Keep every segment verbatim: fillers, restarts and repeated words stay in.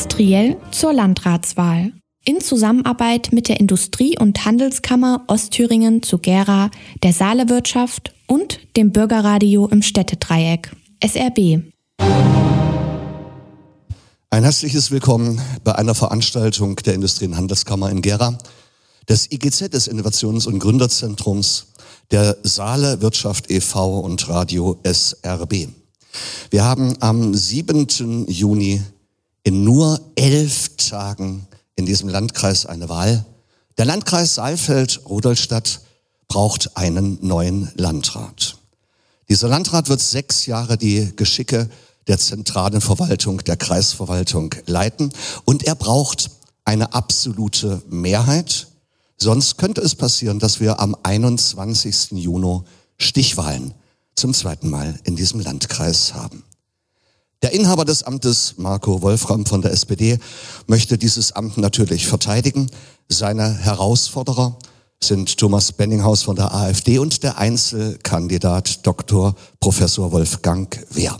Industriell zur Landratswahl. In Zusammenarbeit mit der Industrie- und Handelskammer Ostthüringen zu Gera, der Saalewirtschaft und dem Bürgerradio im Städtedreieck. S R B. Ein herzliches Willkommen bei einer Veranstaltung der Industrie- und Handelskammer in Gera, des I G Z, des Innovations- und Gründerzentrums, der Saalewirtschaft e V und Radio S R B. Wir haben am siebten Juni in nur elf Tagen in diesem Landkreis eine Wahl. Der Landkreis Saalfeld-Rudolstadt braucht einen neuen Landrat. Dieser Landrat wird sechs Jahre die Geschicke der zentralen Verwaltung, der Kreisverwaltung leiten und er braucht eine absolute Mehrheit. Sonst könnte es passieren, dass wir am einundzwanzigsten Juni Stichwahlen zum zweiten Mal in diesem Landkreis haben. Der Inhaber des Amtes, Marco Wolfram von der S P D, möchte dieses Amt natürlich verteidigen. Seine Herausforderer sind Thomas Benninghaus von der AfD und der Einzelkandidat Doktor Professor Wolfgang Wehr.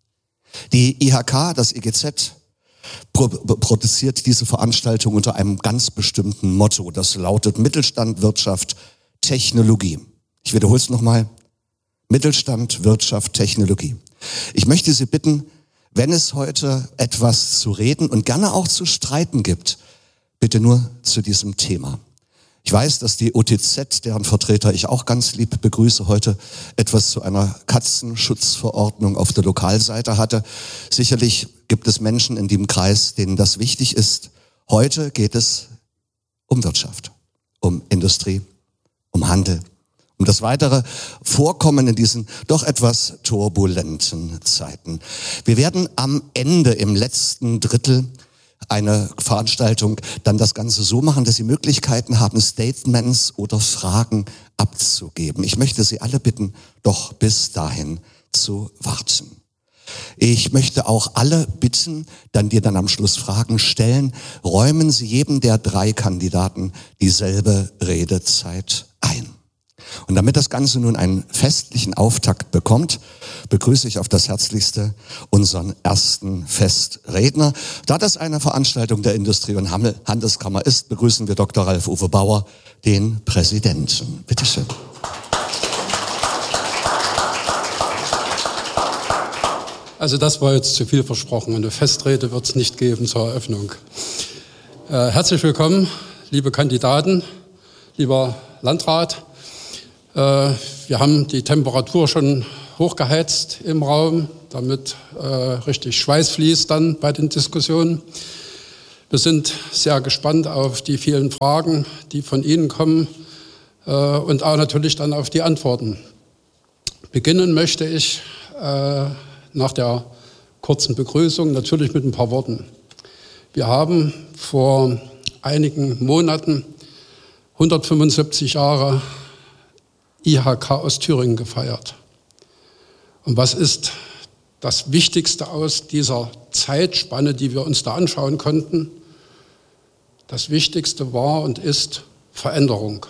Die I H K, das I G Z, pro- produziert diese Veranstaltung unter einem ganz bestimmten Motto. Das lautet Mittelstand, Wirtschaft, Technologie. Ich wiederhole es nochmal. Mittelstand, Wirtschaft, Technologie. Ich möchte Sie bitten, wenn es heute etwas zu reden und gerne auch zu streiten gibt, bitte nur zu diesem Thema. Ich weiß, dass die O T Z, deren Vertreter ich auch ganz lieb begrüße, heute etwas zu einer Katzenschutzverordnung auf der Lokalseite hatte. Sicherlich gibt es Menschen in dem Kreis, denen das wichtig ist. Heute geht es um Wirtschaft, um Industrie, um Handel, um das weitere Vorkommen in diesen doch etwas turbulenten Zeiten. Wir werden am Ende, im letzten Drittel eine Veranstaltung, dann das Ganze so machen, dass Sie Möglichkeiten haben, Statements oder Fragen abzugeben. Ich möchte Sie alle bitten, doch bis dahin zu warten. Ich möchte auch alle bitten, dann die dann am Schluss Fragen stellen, räumen Sie jedem der drei Kandidaten dieselbe Redezeit ein. Und damit das Ganze nun einen festlichen Auftakt bekommt, begrüße ich auf das Herzlichste unseren ersten Festredner. Da das eine Veranstaltung der Industrie- und Handelskammer ist, begrüßen wir Doktor Ralf-Uwe Bauer, den Präsidenten. Bitte schön. Also das war jetzt zu viel versprochen. Eine Festrede wird es nicht geben zur Eröffnung. Äh, herzlich willkommen, liebe Kandidaten, lieber Landrat. Wir haben die Temperatur schon hochgeheizt im Raum, damit äh, richtig Schweiß fließt dann bei den Diskussionen. Wir sind sehr gespannt auf die vielen Fragen, die von Ihnen kommen äh, und auch natürlich dann auf die Antworten. Beginnen möchte ich äh, nach der kurzen Begrüßung natürlich mit ein paar Worten. Wir haben vor einigen Monaten hundertfünfundsiebzig Jahre I H K Ostthüringen gefeiert. Und was ist das Wichtigste aus dieser Zeitspanne, die wir uns da anschauen konnten? Das Wichtigste war und ist Veränderung.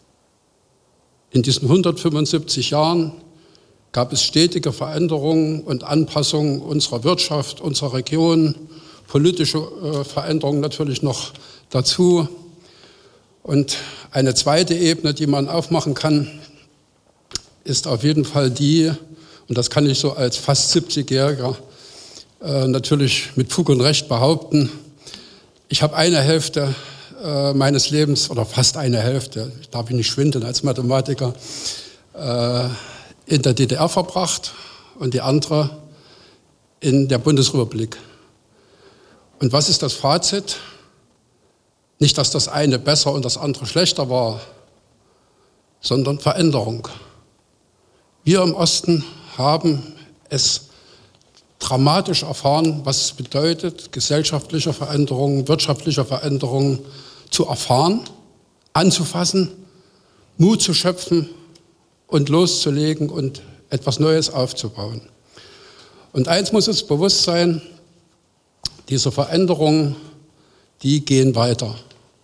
In diesen hundertfünfundsiebzig Jahren gab es stetige Veränderungen und Anpassungen unserer Wirtschaft, unserer Region, politische äh, Veränderungen natürlich noch dazu. Und eine zweite Ebene, die man aufmachen kann, ist auf jeden Fall die, und das kann ich so als fast siebzigjähriger äh, natürlich mit Fug und Recht behaupten, ich habe eine Hälfte äh, meines Lebens, oder fast eine Hälfte, ich darf nicht schwindeln als Mathematiker, äh, in der D D R verbracht und die andere in der Bundesrepublik. Und was ist das Fazit? Nicht, dass das eine besser und das andere schlechter war, sondern Veränderung. Wir im Osten haben es dramatisch erfahren, was es bedeutet, gesellschaftliche Veränderungen, wirtschaftliche Veränderungen zu erfahren, anzufassen, Mut zu schöpfen und loszulegen und etwas Neues aufzubauen. Und eins muss uns bewusst sein, diese Veränderungen, die gehen weiter.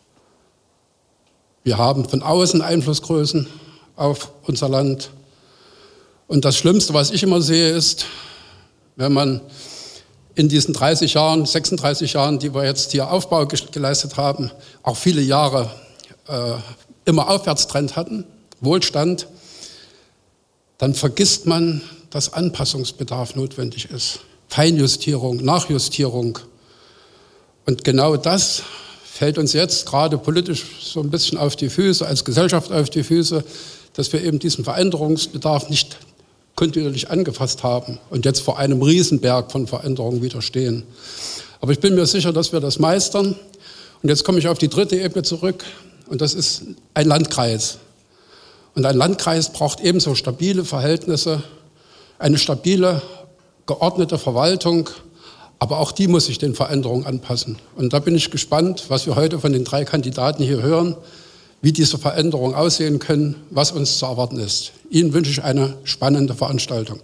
Wir haben von außen Einflussgrößen auf unser Land. Und das Schlimmste, was ich immer sehe, ist, wenn man in diesen dreißig Jahren, sechsunddreißig Jahren, die wir jetzt hier Aufbau geleistet haben, auch viele Jahre äh, immer Aufwärtstrend hatten, Wohlstand, dann vergisst man, dass Anpassungsbedarf notwendig ist. Feinjustierung, Nachjustierung. Und genau das fällt uns jetzt gerade politisch so ein bisschen auf die Füße, als Gesellschaft auf die Füße, dass wir eben diesen Veränderungsbedarf nicht kontinuierlich angefasst haben und jetzt vor einem Riesenberg von Veränderungen wieder stehen. Aber ich bin mir sicher, dass wir das meistern. Und jetzt komme ich auf die dritte Ebene zurück, und das ist ein Landkreis. Und ein Landkreis braucht ebenso stabile Verhältnisse, eine stabile, geordnete Verwaltung, aber auch die muss sich den Veränderungen anpassen. Und da bin ich gespannt, was wir heute von den drei Kandidaten hier hören, wie diese Veränderungen aussehen können, was uns zu erwarten ist. Ihnen wünsche ich eine spannende Veranstaltung.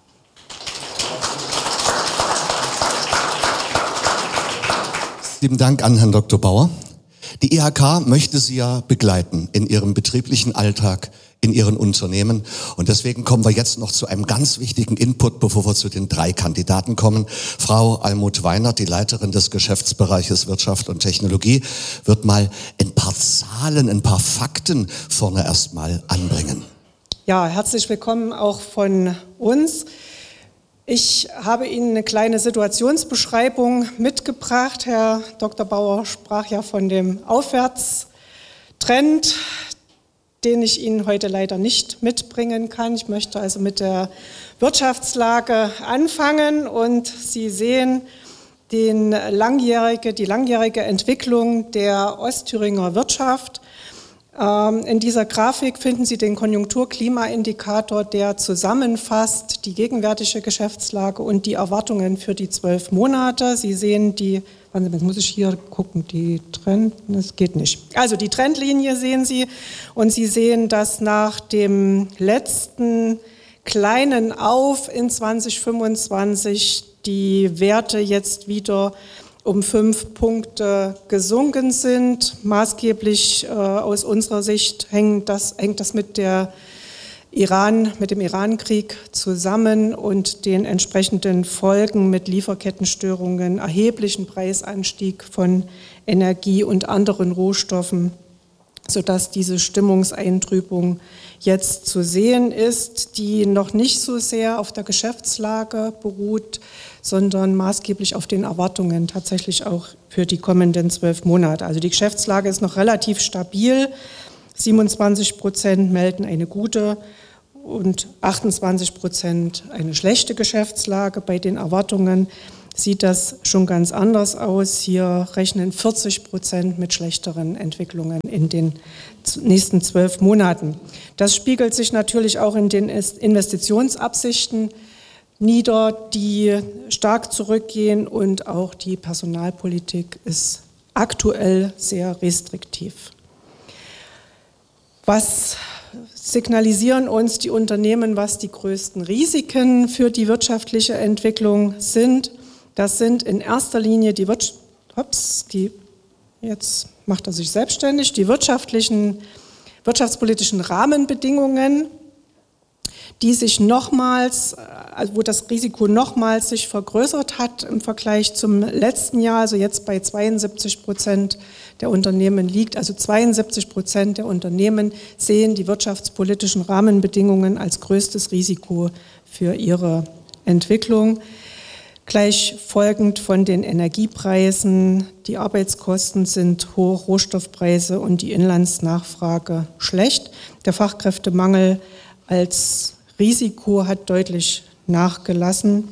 Lieben Dank an Herrn Doktor Bauer. Die I H K möchte Sie ja begleiten in Ihrem betrieblichen Alltag, in Ihren Unternehmen. Und deswegen kommen wir jetzt noch zu einem ganz wichtigen Input, bevor wir zu den drei Kandidaten kommen. Frau Almut Weinert, die Leiterin des Geschäftsbereiches Wirtschaft und Technologie, wird mal ein paar Zahlen, ein paar Fakten vorne erstmal anbringen. Ja, herzlich willkommen auch von uns. Ich habe Ihnen eine kleine Situationsbeschreibung mitgebracht. Herr Doktor Bauer sprach ja von dem Aufwärtstrend, den ich Ihnen heute leider nicht mitbringen kann. Ich möchte also mit der Wirtschaftslage anfangen und Sie sehen den langjährige, die langjährige Entwicklung der Ostthüringer Wirtschaft. In dieser Grafik finden Sie den Konjunktur-Klima-Indikator, der zusammenfasst die gegenwärtige Geschäftslage und die Erwartungen für die zwölf Monate. Sie sehen die, jetzt muss ich hier gucken, die Trend, das geht nicht. Also die Trendlinie sehen Sie und Sie sehen, dass nach dem letzten kleinen Auf in zwanzig fünfundzwanzig die Werte jetzt wieder um fünf Punkte gesunken sind. Maßgeblich äh, aus unserer Sicht hängt das, hängt das mit der Iran, mit dem Iran-Krieg zusammen und den entsprechenden Folgen mit Lieferkettenstörungen, erheblichen Preisanstieg von Energie und anderen Rohstoffen, sodass diese Stimmungseintrübung jetzt zu sehen ist, die noch nicht so sehr auf der Geschäftslage beruht, sondern maßgeblich auf den Erwartungen tatsächlich auch für die kommenden zwölf Monate. Also die Geschäftslage ist noch relativ stabil. siebenundzwanzig Prozent melden eine gute und achtundzwanzig Prozent eine schlechte Geschäftslage. Bei den Erwartungen sieht das schon ganz anders aus. Hier rechnen vierzig Prozent mit schlechteren Entwicklungen in den nächsten zwölf Monaten. Das spiegelt sich natürlich auch in den Investitionsabsichten nieder, die stark zurückgehen, und auch die Personalpolitik ist aktuell sehr restriktiv. Was signalisieren uns die Unternehmen, was die größten Risiken für die wirtschaftliche Entwicklung sind? Das sind in erster Linie die, Wirtsch- Ups, die jetzt macht er sich selbstständig, die wirtschaftlichen, wirtschaftspolitischen Rahmenbedingungen, die sich nochmals, also wo das Risiko nochmals sich vergrößert hat im Vergleich zum letzten Jahr, also jetzt bei zweiundsiebzig Prozent der Unternehmen liegt. Also zweiundsiebzig Prozent der Unternehmen sehen die wirtschaftspolitischen Rahmenbedingungen als größtes Risiko für ihre Entwicklung. Gleich folgend von den Energiepreisen, die Arbeitskosten sind hoch, Rohstoffpreise und die Inlandsnachfrage schlecht. Der Fachkräftemangel als Risiko hat deutlich nachgelassen.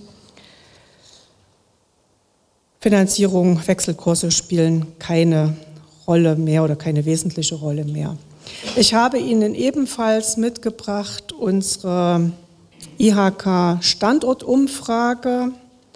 Finanzierung, Wechselkurse spielen keine Rolle mehr oder keine wesentliche Rolle mehr. Ich habe Ihnen ebenfalls mitgebracht unsere I H K-Standortumfrage,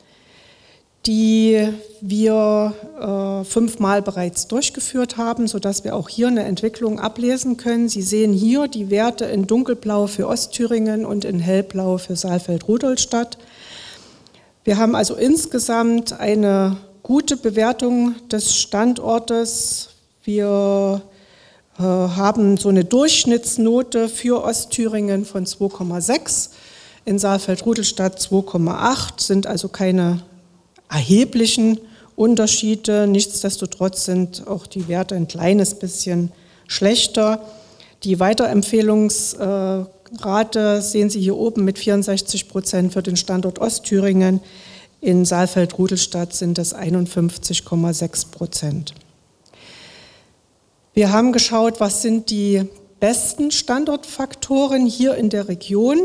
die wir äh, fünfmal bereits durchgeführt haben, sodass wir auch hier eine Entwicklung ablesen können. Sie sehen hier die Werte in dunkelblau für Ostthüringen und in hellblau für Saalfeld-Rudolstadt. Wir haben also insgesamt eine gute Bewertung des Standortes. Wir äh, haben so eine Durchschnittsnote für Ostthüringen von zwei Komma sechs, in Saalfeld-Rudolstadt zwei Komma acht, sind also keine erheblichen Unterschiede. Nichtsdestotrotz sind auch die Werte ein kleines bisschen schlechter. Die Weiterempfehlungsrate sehen Sie hier oben mit vierundsechzig Prozent für den Standort Ostthüringen. In Saalfeld-Rudolstadt sind es einundfünfzig Komma sechs Prozent. Wir haben geschaut, was sind die besten Standortfaktoren hier in der Region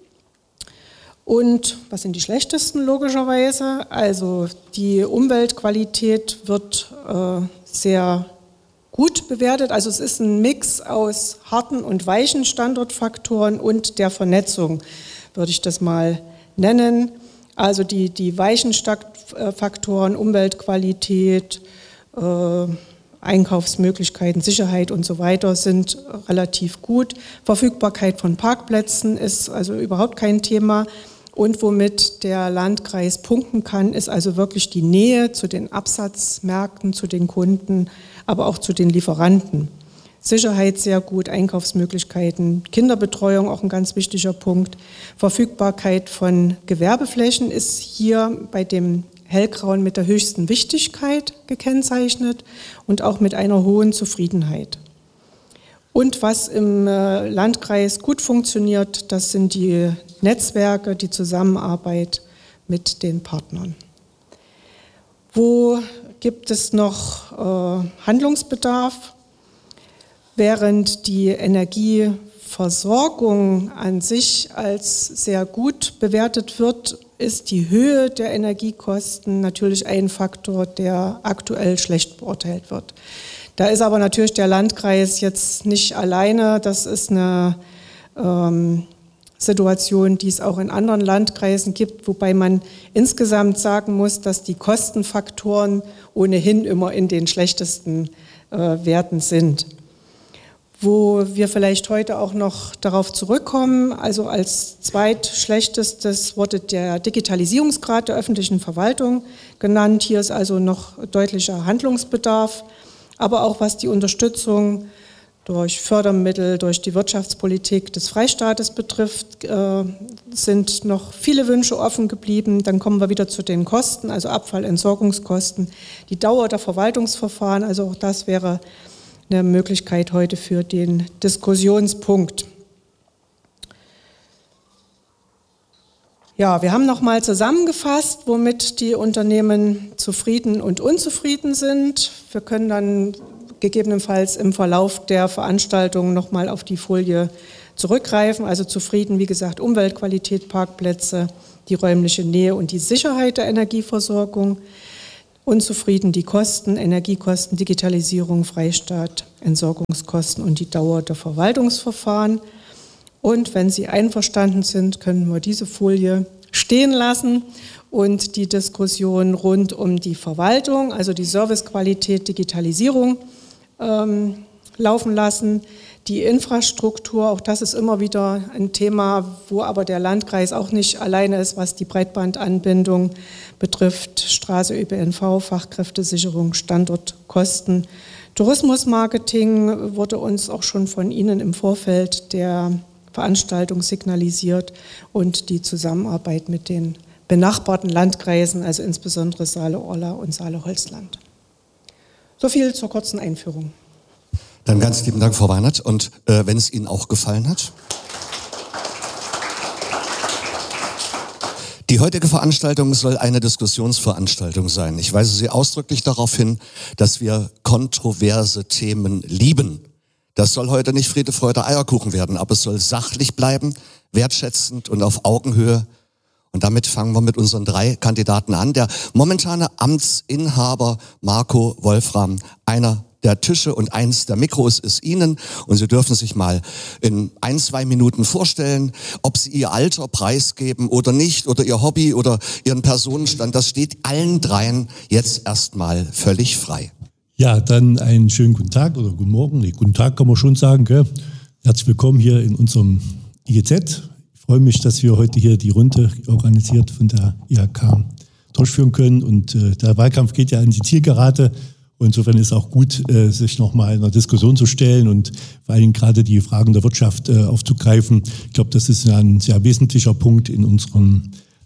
und was sind die schlechtesten logischerweise. Also die Umweltqualität wird äh, sehr gut bewertet. Also es ist ein Mix aus harten und weichen Standortfaktoren und der Vernetzung, würde ich das mal nennen. Also die, die weichen Faktoren, Umweltqualität, äh, Einkaufsmöglichkeiten, Sicherheit und so weiter sind relativ gut. Verfügbarkeit von Parkplätzen ist also überhaupt kein Thema. Und womit der Landkreis punkten kann, ist also wirklich die Nähe zu den Absatzmärkten, zu den Kunden, aber auch zu den Lieferanten. Sicherheit sehr gut, Einkaufsmöglichkeiten, Kinderbetreuung auch ein ganz wichtiger Punkt. Verfügbarkeit von Gewerbeflächen ist hier bei dem Hellgrauen mit der höchsten Wichtigkeit gekennzeichnet und auch mit einer hohen Zufriedenheit. Und was im Landkreis gut funktioniert, das sind die Netzwerke, die Zusammenarbeit mit den Partnern. Wo gibt es noch äh, Handlungsbedarf? Während die Energieversorgung an sich als sehr gut bewertet wird, ist die Höhe der Energiekosten natürlich ein Faktor, der aktuell schlecht beurteilt wird. Da ist aber natürlich der Landkreis jetzt nicht alleine. Das ist eine ähm, Situation, die es auch in anderen Landkreisen gibt, wobei man insgesamt sagen muss, dass die Kostenfaktoren ohnehin immer in den schlechtesten äh, Werten sind. Wo wir vielleicht heute auch noch darauf zurückkommen, also als zweitschlechtestes wurde der Digitalisierungsgrad der öffentlichen Verwaltung genannt. Hier ist also noch deutlicher Handlungsbedarf, aber auch was die Unterstützung durch Fördermittel, durch die Wirtschaftspolitik des Freistaates betrifft, äh, sind noch viele Wünsche offen geblieben. Dann kommen wir wieder zu den Kosten, also Abfallentsorgungskosten, die Dauer der Verwaltungsverfahren, also auch das wäre eine Möglichkeit heute für den Diskussionspunkt. Ja, wir haben nochmal zusammengefasst, womit die Unternehmen zufrieden und unzufrieden sind. Wir können dann gegebenenfalls im Verlauf der Veranstaltung nochmal auf die Folie zurückgreifen. Also zufrieden, wie gesagt, Umweltqualität, Parkplätze, die räumliche Nähe und die Sicherheit der Energieversorgung. Unzufrieden die Kosten, Energiekosten, Digitalisierung, Freistaat, Entsorgungskosten und die Dauer der Verwaltungsverfahren. Und wenn Sie einverstanden sind, können wir diese Folie stehen lassen und die Diskussion rund um die Verwaltung, also die Servicequalität, Digitalisierung ähm, laufen lassen. Die Infrastruktur, auch das ist immer wieder ein Thema, wo aber der Landkreis auch nicht alleine ist, was die Breitbandanbindung betrifft. Straße, Ö P N V, Fachkräftesicherung, Standortkosten. Tourismusmarketing wurde uns auch schon von Ihnen im Vorfeld der Veranstaltung signalisiert und die Zusammenarbeit mit den benachbarten Landkreisen, also insbesondere Saale-Orla und Saale-Holzland. So viel zur kurzen Einführung. Dann ganz lieben Dank, Frau Weinert. Und äh, wenn es Ihnen auch gefallen hat. Die heutige Veranstaltung soll eine Diskussionsveranstaltung sein. Ich weise Sie ausdrücklich darauf hin, dass wir kontroverse Themen lieben. Das soll heute nicht Friede, Freude, Eierkuchen werden, aber es soll sachlich bleiben, wertschätzend und auf Augenhöhe. Und damit fangen wir mit unseren drei Kandidaten an. Der momentane Amtsinhaber Marco Wolfram, einer der Tische und eins der Mikros ist Ihnen. Und Sie dürfen sich mal in ein, zwei Minuten vorstellen, ob Sie Ihr Alter preisgeben oder nicht, oder Ihr Hobby oder Ihren Personenstand. Das steht allen dreien jetzt erstmal völlig frei. Ja, dann einen schönen guten Tag oder guten Morgen. Nee, guten Tag kann man schon sagen, gell? Herzlich willkommen hier in unserem I G Z. Ich freue mich, dass wir heute hier die Runde organisiert von der I H K durchführen können. Und äh, der Wahlkampf geht ja in die Zielgerade. Und insofern ist es auch gut, äh, sich nochmal in einer Diskussion zu stellen und vor allem gerade die Fragen der Wirtschaft äh, aufzugreifen. Ich glaube, das ist ja ein sehr wesentlicher Punkt in unserem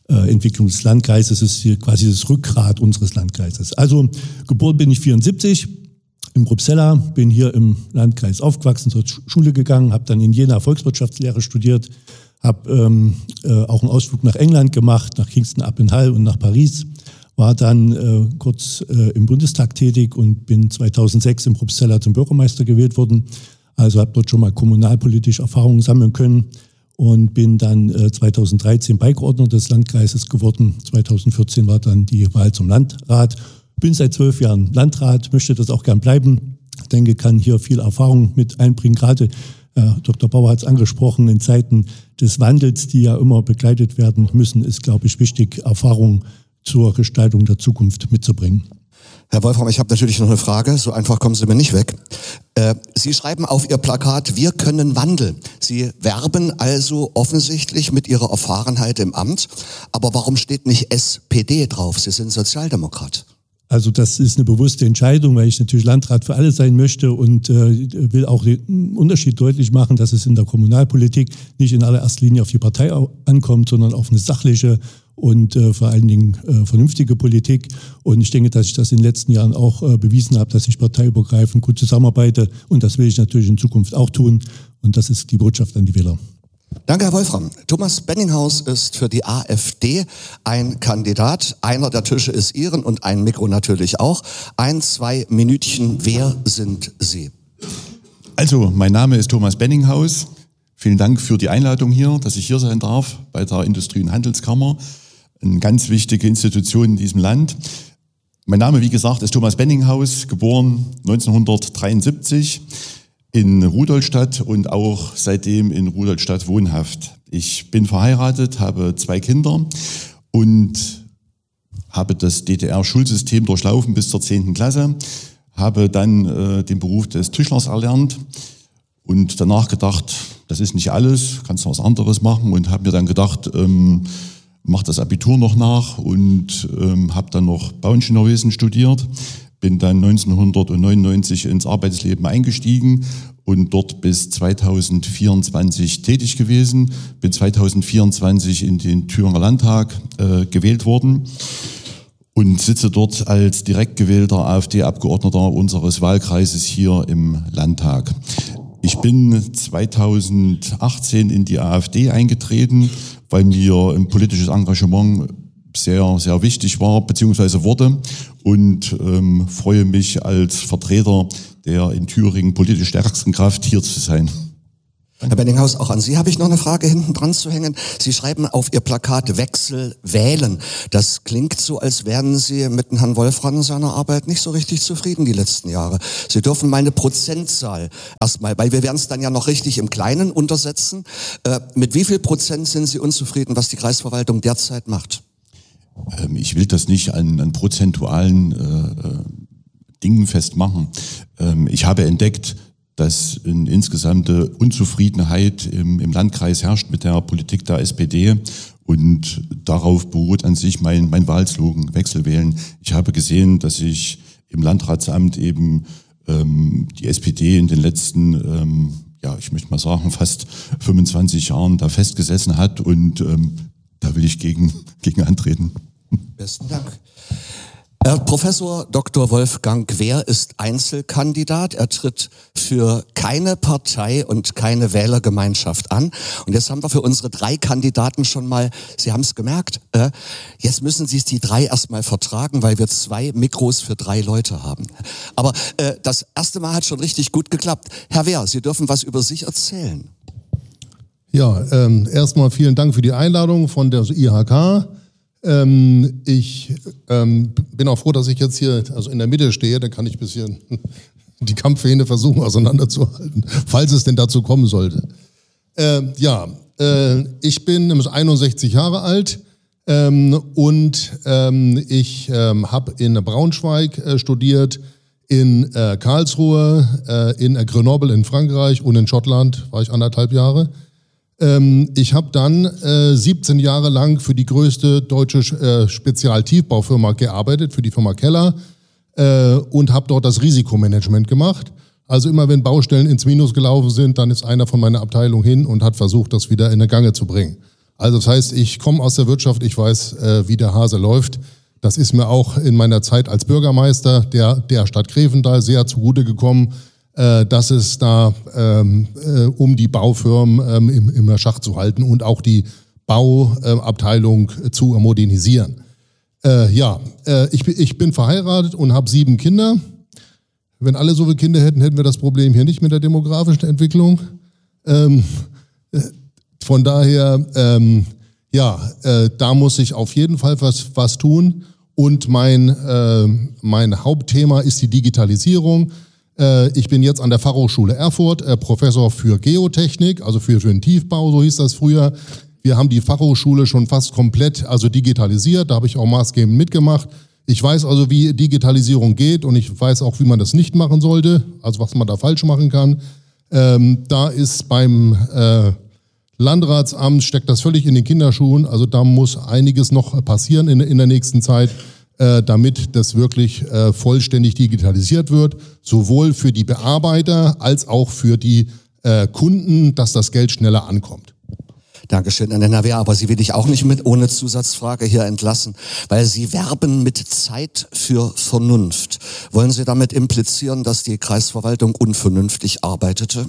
äh, Entwicklung des Landkreises. Das ist hier quasi das Rückgrat unseres Landkreises. Also geboren bin ich vierundsiebzig in Probstzella, bin hier im Landkreis aufgewachsen, zur Schule gegangen, habe dann in Jena Volkswirtschaftslehre studiert, habe ähm, äh, auch einen Ausflug nach England gemacht, nach Kingston upon Hull und nach Paris. War dann äh, kurz äh, im Bundestag tätig und bin zweitausendsechs in Probstzella zum Bürgermeister gewählt worden. Also habe dort schon mal kommunalpolitische Erfahrungen sammeln können und bin dann äh, zweitausenddreizehn Beigeordneter des Landkreises geworden. zweitausendvierzehn war dann die Wahl zum Landrat. Bin seit zwölf Jahren Landrat, möchte das auch gern bleiben. Ich denke, kann hier viel Erfahrung mit einbringen. Gerade äh, Doktor Bauer hat es angesprochen, in Zeiten des Wandels, die ja immer begleitet werden müssen, ist, glaube ich, wichtig, Erfahrung zur Gestaltung der Zukunft mitzubringen. Herr Wolfram, ich habe natürlich noch eine Frage, so einfach kommen Sie mir nicht weg. Äh, Sie schreiben auf Ihr Plakat, wir können Wandel. Sie werben also offensichtlich mit Ihrer Erfahrenheit im Amt, aber warum steht nicht S P D drauf? Sie sind Sozialdemokrat. Also das ist eine bewusste Entscheidung, weil ich natürlich Landrat für alle sein möchte und äh, will auch den Unterschied deutlich machen, dass es in der Kommunalpolitik nicht in allererster Linie auf die Partei ankommt, sondern auf eine sachliche und äh, vor allen Dingen äh, vernünftige Politik. Und ich denke, dass ich das in den letzten Jahren auch äh, bewiesen habe, dass ich parteiübergreifend gut zusammenarbeite. Und das will ich natürlich in Zukunft auch tun. Und das ist die Botschaft an die Wähler. Danke, Herr Wolfram. Thomas Benninghaus ist für die AfD ein Kandidat. Einer der Tische ist Ihren und ein Mikro natürlich auch. Ein, zwei Minütchen. Wer sind Sie? Also, mein Name ist Thomas Benninghaus. Vielen Dank für die Einladung hier, dass ich hier sein darf bei der Industrie- und Handelskammer. Eine ganz wichtige Institution in diesem Land. Mein Name, wie gesagt, ist Thomas Benninghaus, geboren neunzehnhundertdreiundsiebzig in Rudolstadt und auch seitdem in Rudolstadt wohnhaft. Ich bin verheiratet, habe zwei Kinder und habe das D D R-Schulsystem durchlaufen bis zur zehnten Klasse, habe dann äh, den Beruf des Tischlers erlernt und danach gedacht, das ist nicht alles, kannst du was anderes machen und habe mir dann gedacht, ähm, mach das Abitur noch nach und ähm, habe dann noch Bauingenieurwesen studiert, bin dann neunzehnhundertneunundneunzig ins Arbeitsleben eingestiegen und dort bis zweitausendvierundzwanzig tätig gewesen, bin zweitausendvierundzwanzig in den Thüringer Landtag äh, gewählt worden und sitze dort als direkt gewählter AfD-Abgeordneter unseres Wahlkreises hier im Landtag. Ich bin zweitausendachtzehn in die AfD eingetreten, weil mir ein politisches Engagement sehr, sehr wichtig war, beziehungsweise wurde und ähm, freue mich als Vertreter der in Thüringen politisch stärksten Kraft hier zu sein. Herr Benninghaus, auch an Sie habe ich noch eine Frage hinten dran zu hängen. Sie schreiben auf Ihr Plakat Wechsel wählen. Das klingt so, als wären Sie mit dem Herrn Wolfram und seiner Arbeit nicht so richtig zufrieden die letzten Jahre. Sie dürfen mal eine Prozentzahl erstmal, weil wir werden es dann ja noch richtig im Kleinen untersetzen. Äh, mit wie viel Prozent sind Sie unzufrieden, was die Kreisverwaltung derzeit macht? Ähm, ich will das nicht an, an prozentualen äh, Dingen festmachen. Ähm, ich habe entdeckt, dass eine insgesamte Unzufriedenheit im, im Landkreis herrscht mit der Politik der S P D und darauf beruht an sich mein, mein Wahlslogan, Wechsel wählen. Ich habe gesehen, dass sich im Landratsamt eben ähm, die S P D in den letzten, ähm, ja, ich möchte mal sagen, fast fünfundzwanzig Jahren da festgesessen hat und ähm, da will ich gegen, gegen antreten. Besten Dank. Herr Professor Doktor Wolfgang Quer ist Einzelkandidat. Er tritt für keine Partei und keine Wählergemeinschaft an. Und jetzt haben wir für unsere drei Kandidaten schon mal, Sie haben es gemerkt, äh, jetzt müssen Sie die drei erstmal vertragen, weil wir zwei Mikros für drei Leute haben. Aber äh, das erste Mal hat schon richtig gut geklappt. Herr Wehr, Sie dürfen was über sich erzählen. Ja, ähm, erstmal vielen Dank für die Einladung von der I H K. Ähm, ich ähm, bin auch froh, dass ich jetzt hier also in der Mitte stehe, dann kann ich ein bisschen die Kampfhähne versuchen auseinanderzuhalten, falls es denn dazu kommen sollte. Ähm, ja, äh, ich bin einundsechzig Jahre alt ähm, und ähm, ich ähm, habe in Braunschweig äh, studiert, in äh, Karlsruhe, äh, in äh, Grenoble in Frankreich und in Schottland war ich anderthalb Jahre. Ich habe dann äh, siebzehn Jahre lang für die größte deutsche äh, Spezialtiefbaufirma gearbeitet, für die Firma Keller, äh, und habe dort das Risikomanagement gemacht. Also immer wenn Baustellen ins Minus gelaufen sind, dann ist einer von meiner Abteilung hin und hat versucht, das wieder in der Gange zu bringen. Also das heißt, ich komme aus der Wirtschaft, ich weiß, äh, wie der Hase läuft. Das ist mir auch in meiner Zeit als Bürgermeister der, der Stadt Grevental sehr zugute gekommen, äh, dass es da ähm, äh, um die Baufirmen ähm, im, im Schach zu halten und auch die Bauabteilung äh, zu modernisieren. Äh, ja, äh, ich, ich bin verheiratet und habe sieben Kinder. Wenn alle so viele Kinder hätten, hätten wir das Problem hier nicht mit der demografischen Entwicklung. Ähm, äh, von daher, ähm, ja, äh, da muss ich auf jeden Fall was, was tun. Und mein, äh, mein Hauptthema ist die Digitalisierung. Äh, ich bin jetzt an der Fachhochschule Erfurt, äh, Professor für Geotechnik, also für, für den Tiefbau, so hieß das früher. Wir haben die Fachhochschule schon fast komplett also digitalisiert, da habe ich auch maßgebend mitgemacht. Ich weiß also, wie Digitalisierung geht und ich weiß auch, wie man das nicht machen sollte, also was man da falsch machen kann. Ähm, da ist beim äh, Landratsamt, steckt das völlig in den Kinderschuhen, also da muss einiges noch passieren in, in der nächsten Zeit, äh, damit das wirklich äh, vollständig digitalisiert wird, sowohl für die Bearbeiter als auch für die äh, Kunden, dass das Geld schneller ankommt. Dankeschön, Herr N R W. Aber Sie will ich auch nicht mit ohne Zusatzfrage hier entlassen, weil Sie werben mit Zeit für Vernunft. Wollen Sie damit implizieren, dass die Kreisverwaltung unvernünftig arbeitete?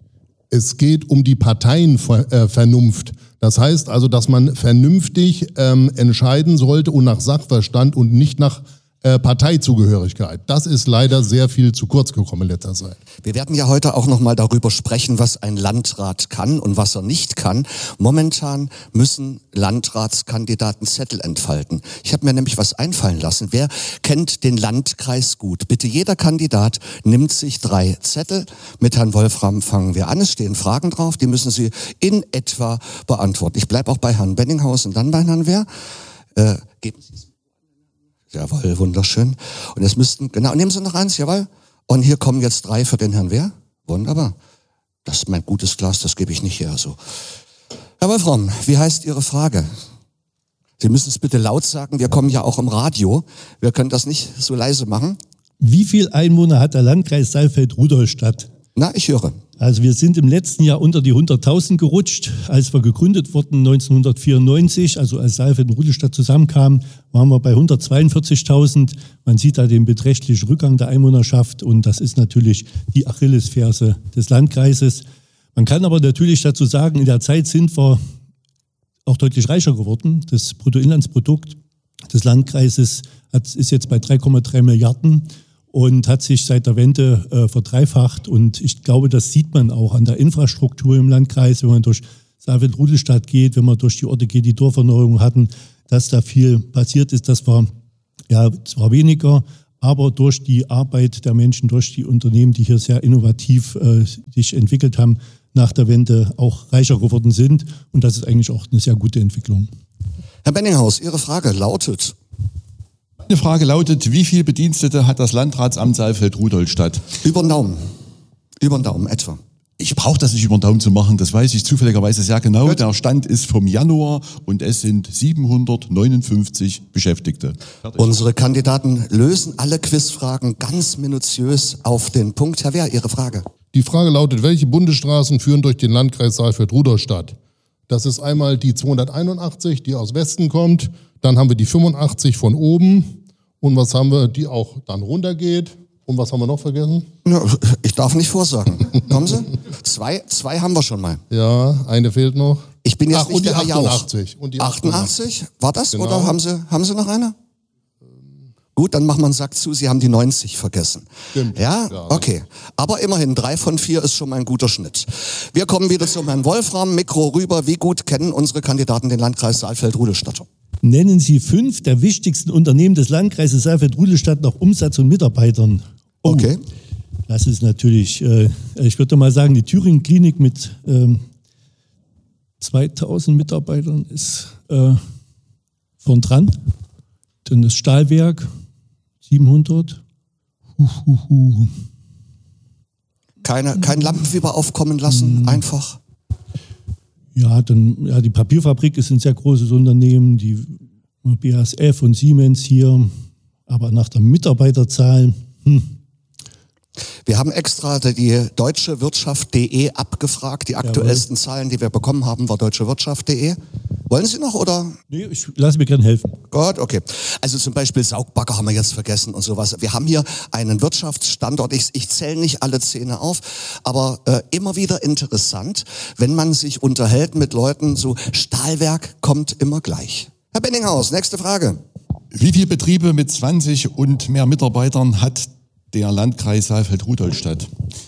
Es geht um die Parteienvernunft. Das heißt also, dass man vernünftig ähm, entscheiden sollte und nach Sachverstand und nicht nach äh, Parteizugehörigkeit. Das ist leider sehr viel zu kurz gekommen in letzter Zeit. Wir werden ja heute auch noch mal darüber sprechen, was ein Landrat kann und was er nicht kann. Momentan müssen Landratskandidaten Zettel entfalten. Ich habe mir nämlich was einfallen lassen. Wer kennt den Landkreis gut? Bitte jeder Kandidat nimmt sich drei Zettel. Mit Herrn Wolfram fangen wir an. Es stehen Fragen drauf, die müssen Sie in etwa beantworten. Ich bleibe auch bei Herrn Benninghaus und dann bei Herrn Wehr. Äh, geben Sie es. Jawohl, wunderschön. Und jetzt müssten, genau, nehmen Sie noch eins, jawohl. Und hier kommen jetzt drei für den Herrn Wehr. Wunderbar. Das ist mein gutes Glas, das gebe ich nicht her so. Herr Wolfram, wie heißt Ihre Frage? Sie müssen es bitte laut sagen, wir kommen ja auch im Radio. Wir können das nicht so leise machen. Wie viele Einwohner hat der Landkreis Saalfeld-Rudolstadt? Na, ich höre. Also wir sind im letzten Jahr unter die hunderttausend gerutscht. Als wir gegründet wurden neunzehnhundertvierundneunzig, also als Saalfeld und Rudolstadt zusammenkamen, waren wir bei hundertzweiundvierzigtausend. Man sieht da den beträchtlichen Rückgang der Einwohnerschaft und das ist natürlich die Achillesferse des Landkreises. Man kann aber natürlich dazu sagen, in der Zeit sind wir auch deutlich reicher geworden. Das Bruttoinlandsprodukt des Landkreises hat, ist jetzt bei drei Komma drei Milliarden. Und hat sich seit der Wende äh, verdreifacht. Und ich glaube, das sieht man auch an der Infrastruktur im Landkreis, wenn man durch Saalfeld-Rudolstadt geht, wenn man durch die Orte geht, die Dorferneuerung hatten, dass da viel passiert ist. Das war ja zwar weniger, aber durch die Arbeit der Menschen, durch die Unternehmen, die hier sehr innovativ äh, sich entwickelt haben, nach der Wende auch reicher geworden sind. Und das ist eigentlich auch eine sehr gute Entwicklung. Herr Benninghaus, Ihre Frage lautet... Eine Frage lautet, wie viele Bedienstete hat das Landratsamt Saalfeld-Rudolstadt? Über den Daumen. Über den Daumen etwa. Ich brauche das nicht über den Daumen zu machen, das weiß ich zufälligerweise sehr genau. Gut. Der Stand ist vom Januar und es sind siebenhundertneunundfünfzig Beschäftigte. Fertig. Unsere Kandidaten lösen alle Quizfragen ganz minutiös auf den Punkt. Herr Wehr, Ihre Frage. Die Frage lautet, welche Bundesstraßen führen durch den Landkreis Saalfeld-Rudolstadt? Das ist einmal die zweihunderteinundachtzig, die aus Westen kommt. Dann haben wir die fünfundachtzig von oben. Und was haben wir, die auch dann runtergeht? Und was haben wir noch vergessen? Ja, ich darf nicht vorsagen. Kommen Sie? Zwei, zwei haben wir schon mal. Ja, eine fehlt noch. Ich bin jetzt Ach, nicht und die der Herr Jauch. achtundachtzig. Und die achtundachtzig? War das? Genau. Oder haben Sie, haben Sie noch eine? Gut, dann machen wir einen Sack zu. Sie haben die neunzig vergessen. Stimmt. Ja? Ja. Okay. Aber immerhin, drei von vier ist schon mal ein guter Schnitt. Wir kommen wieder zum Herrn Wolfram. Mikro rüber. Wie gut kennen unsere Kandidaten den Landkreis Saalfeld-Rudolstadt? Nennen Sie fünf der wichtigsten Unternehmen des Landkreises Saalfeld-Rudolstadt nach Umsatz und Mitarbeitern. Oh, okay. Das ist natürlich, äh, ich würde mal sagen, die Thüringen-Klinik mit ähm, zweitausend Mitarbeitern ist äh, vorn dran. Dann das Stahlwerk, siebenhundert. Huh, huh, huh. Keine, kein Lampenfieber aufkommen lassen, hm. einfach. Ja, dann, ja, die Papierfabrik ist ein sehr großes Unternehmen, die B A S F und Siemens hier, aber nach der Mitarbeiterzahl, hm. Wir haben extra die deutsche Wirtschaft punkt de abgefragt. Die aktuellsten Jawohl. Zahlen, die wir bekommen haben, war deutsche Wirtschaft punkt de. Wollen Sie noch oder? Nee, ich lasse mir gerne helfen. Gut, okay. Also zum Beispiel Saugbagger haben wir jetzt vergessen und sowas. Wir haben hier einen Wirtschaftsstandort, ich, ich zähle nicht alle Zähne auf, aber äh, immer wieder interessant, wenn man sich unterhält mit Leuten, so Stahlwerk kommt immer gleich. Herr Benninghaus, nächste Frage. Wie viele Betriebe mit zwanzig und mehr Mitarbeitern hat der Landkreis Saalfeld-Rudolstadt?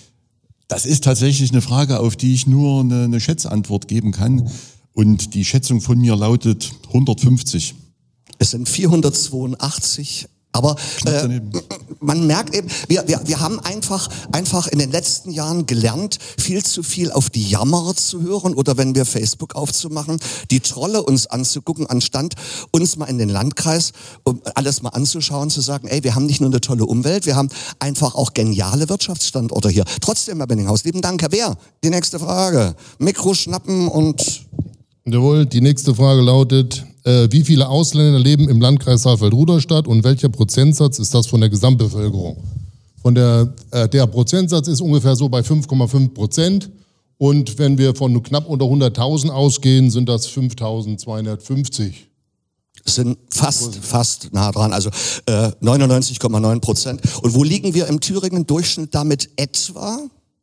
Das ist tatsächlich eine Frage, auf die ich nur eine, eine Schätzantwort geben kann. Und die Schätzung von mir lautet hundertfünfzig. Es sind vierhundertzweiundachtzig. Aber äh, man merkt eben, wir, wir, wir haben einfach, einfach in den letzten Jahren gelernt, viel zu viel auf die Jammerer zu hören oder wenn wir Facebook aufzumachen, die Trolle uns anzugucken, anstatt uns mal in den Landkreis, um alles mal anzuschauen, zu sagen, ey, wir haben nicht nur eine tolle Umwelt, wir haben einfach auch geniale Wirtschaftsstandorte hier. Trotzdem, Herr Benninghaus, lieben Dank. Herr Wehr, die nächste Frage. Mikro schnappen und... Jawohl, die nächste Frage lautet, äh, wie viele Ausländer leben im Landkreis Saalfeld-Rudolstadt und welcher Prozentsatz ist das von der Gesamtbevölkerung? Von der, äh, der Prozentsatz ist ungefähr so bei fünf Komma fünf Prozent und wenn wir von knapp unter hunderttausend ausgehen, sind das fünftausendzweihundertfünfzig. Sind fast, fast nah dran, also äh, neunundneunzig Komma neun Prozent. Und wo liegen wir im Thüringen Durchschnitt damit etwa?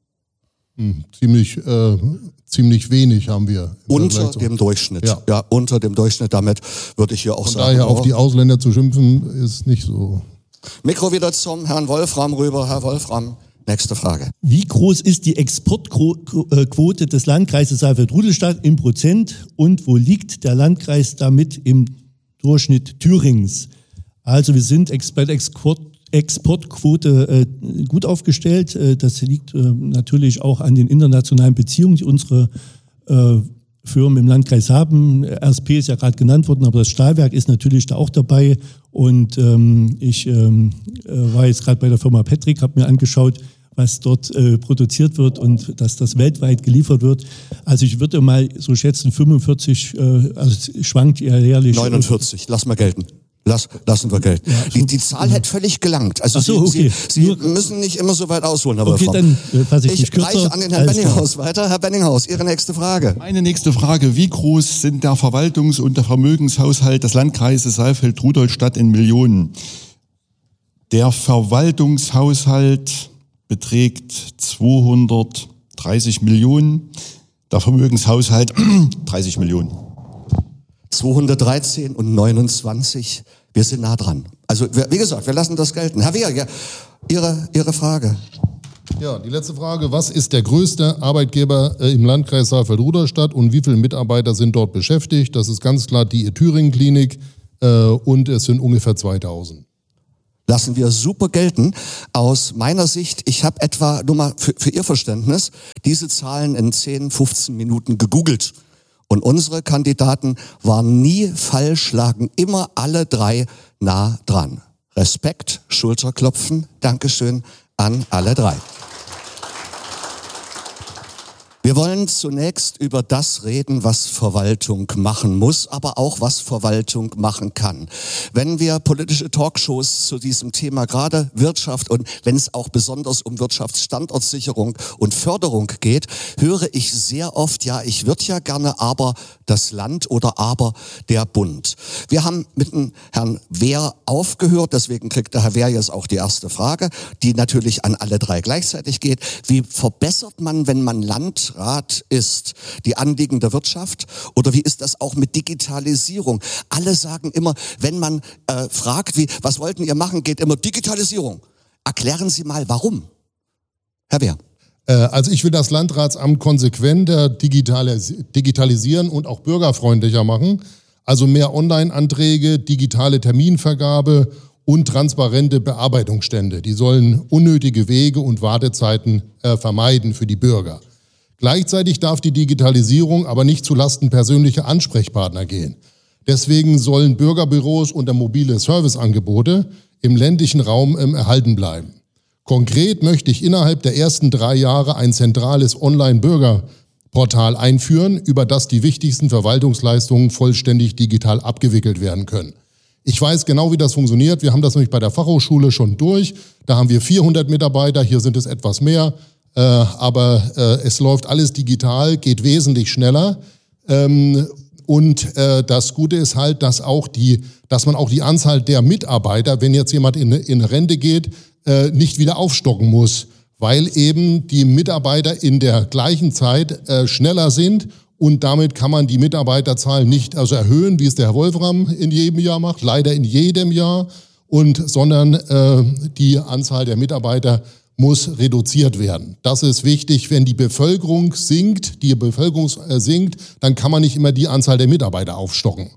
Hm, ziemlich, äh, ziemlich wenig haben wir. Unter dem Durchschnitt. Ja. ja, unter dem Durchschnitt. Damit würde ich hier auch Von sagen. Daher auf die Ausländer zu schimpfen, ist nicht so. Mikro wieder zum Herrn Wolfram rüber. Herr Wolfram, nächste Frage. Wie groß ist die Exportquote des Landkreises Saalfeld-Rudolstadt in Prozent und wo liegt der Landkreis damit im Durchschnitt Thüringens? Also wir sind bei der Export Exportquote äh, gut aufgestellt. Äh, das liegt äh, natürlich auch an den internationalen Beziehungen, die unsere äh, Firmen im Landkreis haben. R S P ist ja gerade genannt worden, aber das Stahlwerk ist natürlich da auch dabei. Und ähm, ich ähm, äh, war jetzt gerade bei der Firma Petrik, habe mir angeschaut, was dort äh, produziert wird und dass das weltweit geliefert wird. Also ich würde mal so schätzen fünfundvierzig, äh, also es schwankt eher jährlich. neunundvierzig, lass mal gelten. Lass, lassen wir Geld. Ja, die, die Zahl ja. hätte völlig gelangt. Also so, Sie, okay. Sie, Sie müssen nicht immer so weit ausholen, Herr Okay, Wolfram. dann äh, fasse ich, ich mich kürzer. reiche an den Herrn Benninghaus weiter. Herr Benninghaus, Ihre nächste Frage. Meine nächste Frage. Wie groß sind der Verwaltungs- und der Vermögenshaushalt des Landkreises Saalfeld-Rudolstadt in Millionen? Der Verwaltungshaushalt beträgt zweihundertdreißig Millionen, der Vermögenshaushalt dreißig Millionen. zweihundertdreizehn und neunundzwanzig, wir sind nah dran. Also wie gesagt, wir lassen das gelten. Herr Wehr, ja, Ihre, Ihre Frage. Ja, die letzte Frage. Was ist der größte Arbeitgeber äh, im Landkreis Saalfeld-Rudolstadt und wie viele Mitarbeiter sind dort beschäftigt? Das ist ganz klar die Thüringen-Klinik äh, und es sind ungefähr zweitausend. Lassen wir super gelten. Aus meiner Sicht, ich habe etwa, nur mal für, für Ihr Verständnis, diese Zahlen in zehn, fünfzehn Minuten gegoogelt. Und unsere Kandidaten waren nie falsch, lagen immer alle drei nah dran. Respekt, Schulterklopfen, Dankeschön an alle drei. Wir wollen zunächst über das reden, was Verwaltung machen muss, aber auch was Verwaltung machen kann. Wenn wir politische Talkshows zu diesem Thema, gerade Wirtschaft und wenn es auch besonders um Wirtschaftsstandortsicherung und Förderung geht, höre ich sehr oft, ja, ich würde ja gerne, aber das Land oder aber der Bund. Wir haben mit dem Herrn Wehr aufgehört, deswegen kriegt der Herr Wehr jetzt auch die erste Frage, die natürlich an alle drei gleichzeitig geht. Wie verbessert man, wenn man Landrat ist, die Anliegen der Wirtschaft? Oder wie ist das auch mit Digitalisierung? Alle sagen immer, wenn man äh, fragt, wie, was wollten ihr machen, geht immer Digitalisierung. Erklären Sie mal, warum. Herr Wehr. Also ich will das Landratsamt konsequenter digitalisieren und auch bürgerfreundlicher machen. Also mehr Online-Anträge, digitale Terminvergabe und transparente Bearbeitungsstände. Die sollen unnötige Wege und Wartezeiten äh, vermeiden für die Bürger. Gleichzeitig darf die Digitalisierung aber nicht zulasten persönlicher Ansprechpartner gehen. Deswegen sollen Bürgerbüros und mobile Serviceangebote im ländlichen Raum ähm, erhalten bleiben. Konkret möchte ich innerhalb der ersten drei Jahre ein zentrales Online-Bürgerportal einführen, über das die wichtigsten Verwaltungsleistungen vollständig digital abgewickelt werden können. Ich weiß genau, wie das funktioniert. Wir haben das nämlich bei der Fachhochschule schon durch. Da haben wir vierhundert Mitarbeiter, hier sind es etwas mehr. Äh, aber äh, es läuft alles digital, geht wesentlich schneller. Ähm, und äh, das Gute ist halt, dass auch die, dass man auch die Anzahl der Mitarbeiter, wenn jetzt jemand in, in Rente geht, äh, nicht wieder aufstocken muss, weil eben die Mitarbeiter in der gleichen Zeit äh, schneller sind und damit kann man die Mitarbeiterzahl nicht also erhöhen, wie es der Herr Wolfram in jedem Jahr macht, leider in jedem Jahr, und sondern äh, die Anzahl der Mitarbeiter muss reduziert werden. Das ist wichtig, wenn die Bevölkerung sinkt, die Bevölkerung äh, sinkt, dann kann man nicht immer die Anzahl der Mitarbeiter aufstocken.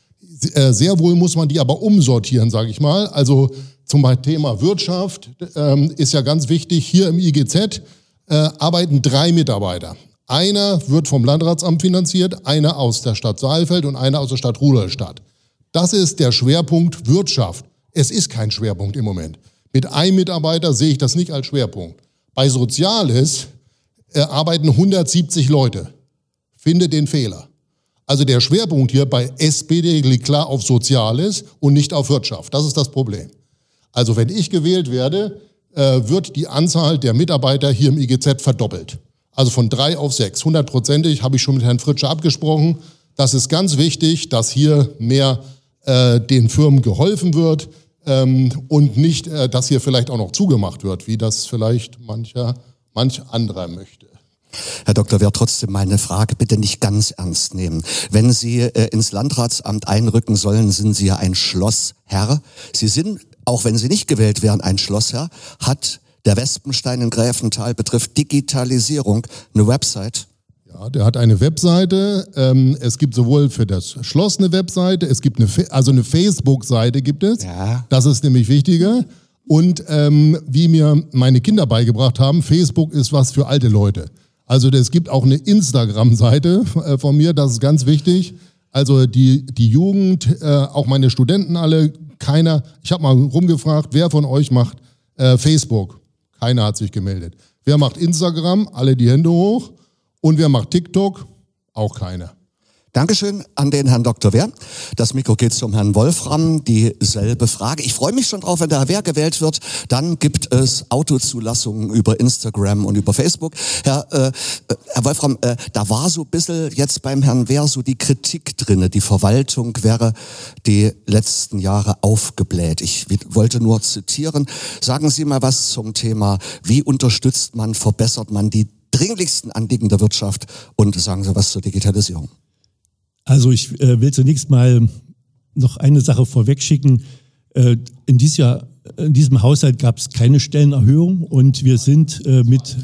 Äh, sehr wohl muss man die aber umsortieren, sage ich mal. Also zum Thema Wirtschaft ähm, ist ja ganz wichtig, hier im I G Z äh, arbeiten drei Mitarbeiter. Einer wird vom Landratsamt finanziert, einer aus der Stadt Saalfeld und einer aus der Stadt Rudolstadt. Das ist der Schwerpunkt Wirtschaft. Es ist kein Schwerpunkt im Moment. Mit einem Mitarbeiter sehe ich das nicht als Schwerpunkt. Bei Soziales äh, arbeiten hundertsiebzig Leute. Finde den Fehler. Also der Schwerpunkt hier bei S P D liegt klar auf Soziales und nicht auf Wirtschaft. Das ist das Problem. Also wenn ich gewählt werde, äh, wird die Anzahl der Mitarbeiter hier im I G Z verdoppelt. Also von drei auf sechs. Hundertprozentig habe ich schon mit Herrn Fritsche abgesprochen. Das ist ganz wichtig, dass hier mehr äh, den Firmen geholfen wird. Ähm, und nicht, äh, dass hier vielleicht auch noch zugemacht wird, wie das vielleicht mancher, manch anderer möchte. Herr Doktor Wehr, trotzdem meine Frage bitte nicht ganz ernst nehmen. Wenn Sie äh, ins Landratsamt einrücken sollen, sind Sie ja ein Schlossherr. Sie sind, auch wenn Sie nicht gewählt wären, ein Schlossherr. Hat der Wespenstein in Gräfenthal, betrifft Digitalisierung, eine Website? Ja, der hat eine Webseite. Ähm, es gibt sowohl für das Schloss eine Webseite, es gibt eine, also eine Facebook-Seite gibt es. Ja. Das ist nämlich wichtiger. Und ähm, wie mir meine Kinder beigebracht haben, Facebook ist was für alte Leute. Also es gibt auch eine Instagram-Seite äh, von mir, das ist ganz wichtig. Also die, die Jugend, äh, auch meine Studenten alle, keiner, ich habe mal rumgefragt, wer von euch macht äh, Facebook? Keiner hat sich gemeldet. Wer macht Instagram? Alle die Hände hoch. Und wer macht TikTok? Auch keiner. Dankeschön an den Herrn Doktor Wehr. Das Mikro geht zum Herrn Wolfram. Dieselbe Frage. Ich freue mich schon drauf, wenn der Herr Wehr gewählt wird. Dann gibt es Autozulassungen über Instagram und über Facebook. Herr, äh, Herr Wolfram, äh, da war so ein bisschen jetzt beim Herrn Wehr so die Kritik drinne. Die Verwaltung wäre die letzten Jahre aufgebläht. Ich wollte nur zitieren. Sagen Sie mal was zum Thema, wie unterstützt man, verbessert man die dringlichsten Anliegen der Wirtschaft, und sagen Sie was zur Digitalisierung. Also ich äh, will zunächst mal noch eine Sache vorwegschicken. Äh, in, dieses Jahr, in diesem Haushalt gab es keine Stellenerhöhung und wir sind äh, mit,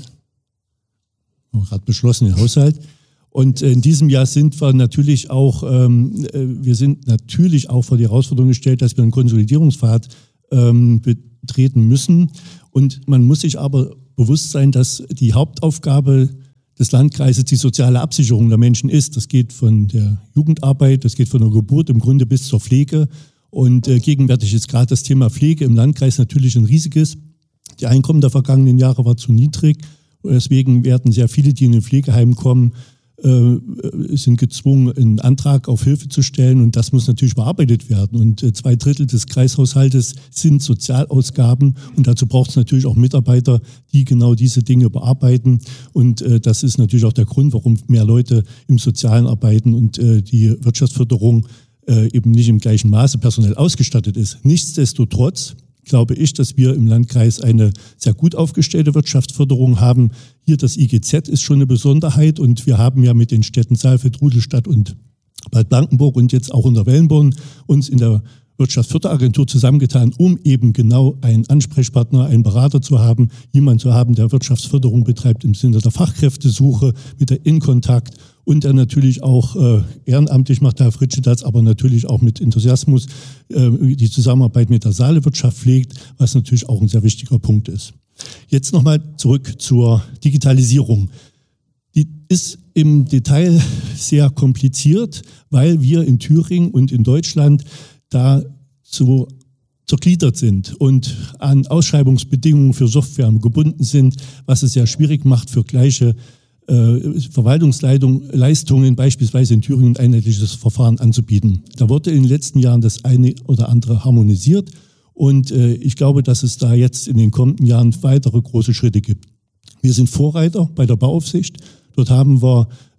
gerade beschlossenen Haushalt, und in diesem Jahr sind wir natürlich auch, ähm, wir sind natürlich auch vor die Herausforderung gestellt, dass wir einen Konsolidierungspfad ähm, betreten müssen. Und man muss sich aber bewusst sein, dass die Hauptaufgabe des Landkreises die soziale Absicherung der Menschen ist. Das geht von der Jugendarbeit, das geht von der Geburt im Grunde bis zur Pflege. Und äh, gegenwärtig ist gerade das Thema Pflege im Landkreis natürlich ein riesiges. Die Einkommen der vergangenen Jahre war zu niedrig. Deswegen werden sehr viele, die in den Pflegeheimen kommen, äh, sind gezwungen, einen Antrag auf Hilfe zu stellen. Und das muss natürlich bearbeitet werden. Und äh, zwei Drittel des Kreishaushaltes sind Sozialausgaben. Und dazu braucht es natürlich auch Mitarbeiter, die genau diese Dinge bearbeiten. Und äh, das ist natürlich auch der Grund, warum mehr Leute im Sozialen arbeiten und äh, die Wirtschaftsförderung äh, eben nicht im gleichen Maße personell ausgestattet ist. Nichtsdestotrotz glaube ich, dass wir im Landkreis eine sehr gut aufgestellte Wirtschaftsförderung haben. Hier das I G Z ist schon eine Besonderheit und wir haben ja mit den Städten Saalfeld, Rudolstadt und Bad Blankenburg und jetzt auch in der Wellenborn uns in der Wirtschaftsförderagentur zusammengetan, um eben genau einen Ansprechpartner, einen Berater zu haben, jemanden zu haben, der Wirtschaftsförderung betreibt im Sinne der Fachkräftesuche, mit der Inkontakt und der natürlich auch äh, ehrenamtlich macht, Herr Fritsche das, aber natürlich auch mit Enthusiasmus äh, die Zusammenarbeit mit der Saalewirtschaft pflegt, was natürlich auch ein sehr wichtiger Punkt ist. Jetzt nochmal zurück zur Digitalisierung. Die ist im Detail sehr kompliziert, weil wir in Thüringen und in Deutschland da so zergliedert sind und an Ausschreibungsbedingungen für Software gebunden sind, was es sehr schwierig macht, für gleiche äh, Verwaltungsleistungen beispielsweise in Thüringen ein einheitliches Verfahren anzubieten. Da wurde in den letzten Jahren das eine oder andere harmonisiert und äh, ich glaube, dass es da jetzt in den kommenden Jahren weitere große Schritte gibt. Wir sind Vorreiter bei der Bauaufsicht. Dort haben wir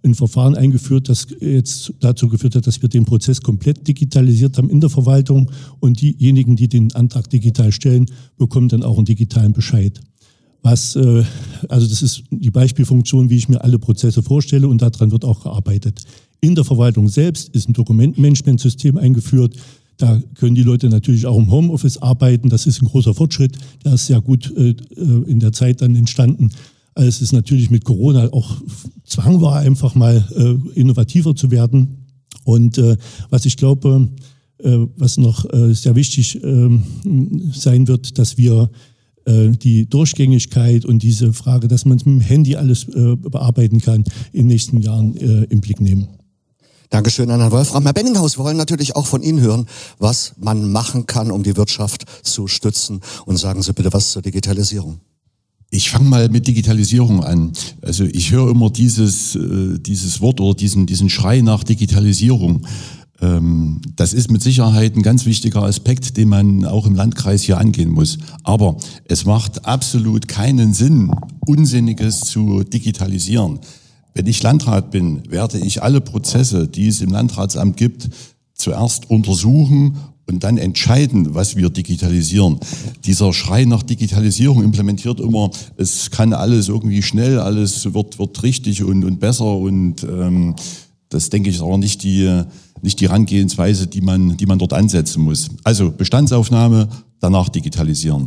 ein Verfahren eingeführt, das jetzt dazu geführt hat, dass wir den Prozess komplett digitalisiert haben in der Verwaltung und diejenigen, die den Antrag digital stellen, bekommen dann auch einen digitalen Bescheid. Was, äh, also das ist die Beispielfunktion, wie ich mir alle Prozesse vorstelle und daran wird auch gearbeitet. In der Verwaltung selbst ist ein Dokumentenmanagementsystem eingeführt. Da können die Leute natürlich auch im Homeoffice arbeiten. Das ist ein großer Fortschritt. Der ist sehr gut äh, in der Zeit dann entstanden. Also es ist natürlich mit Corona auch Zwang war, einfach mal äh, innovativer zu werden. Und äh, was ich glaube, äh, was noch äh, sehr wichtig äh, sein wird, dass wir äh, die Durchgängigkeit und diese Frage, dass man mit dem Handy alles äh, bearbeiten kann, in den nächsten Jahren äh, im Blick nehmen. Dankeschön an Herrn Wolfram. Herr Benninghaus, wir wollen natürlich auch von Ihnen hören, was man machen kann, um die Wirtschaft zu stützen. Und sagen Sie bitte was zur Digitalisierung. Ich fange mal mit Digitalisierung an. Also ich höre immer dieses, äh, dieses Wort oder diesen, diesen Schrei nach Digitalisierung. Ähm, das ist mit Sicherheit ein ganz wichtiger Aspekt, den man auch im Landkreis hier angehen muss. Aber es macht absolut keinen Sinn, Unsinniges zu digitalisieren. Wenn ich Landrat bin, werde ich alle Prozesse, die es im Landratsamt gibt, zuerst untersuchen und dann entscheiden, was wir digitalisieren. Dieser Schrei nach Digitalisierung implementiert immer, es kann alles irgendwie schnell, alles wird, wird richtig und, und besser und ähm, das, denke ich, ist aber nicht die, nicht die Herangehensweise, die man, die man dort ansetzen muss. Also Bestandsaufnahme, danach digitalisieren.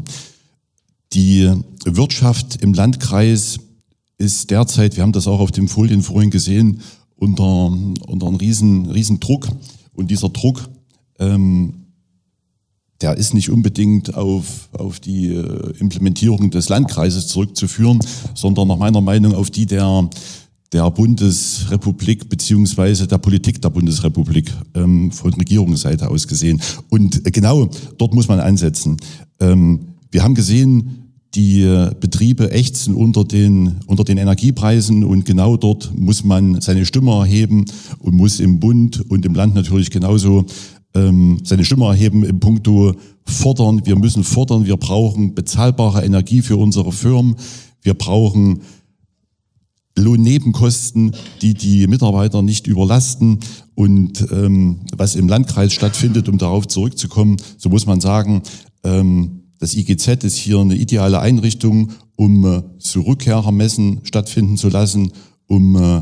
Die Wirtschaft im Landkreis ist derzeit, wir haben das auch auf den Folien vorhin gesehen, unter, unter einem riesen, riesen Druck. Und dieser Druck, ähm, der ist nicht unbedingt auf, auf die äh, Implementierung des Landkreises zurückzuführen, sondern nach meiner Meinung auf die der, der Bundesrepublik beziehungsweise der Politik der Bundesrepublik ähm, von Regierungsseite aus gesehen. Und genau dort muss man ansetzen. Ähm, wir haben gesehen, die Betriebe ächzen unter den, unter den Energiepreisen und genau dort muss man seine Stimme erheben und muss im Bund und im Land natürlich genauso ähm, seine Stimme erheben im Punkto fordern. Wir müssen fordern, wir brauchen bezahlbare Energie für unsere Firmen, wir brauchen Lohnnebenkosten, die die Mitarbeiter nicht überlasten und ähm, was im Landkreis stattfindet, um darauf zurückzukommen, so muss man sagen, ähm, das I G Z ist hier eine ideale Einrichtung, um äh, so Rückkehrermessen stattfinden zu lassen, um äh,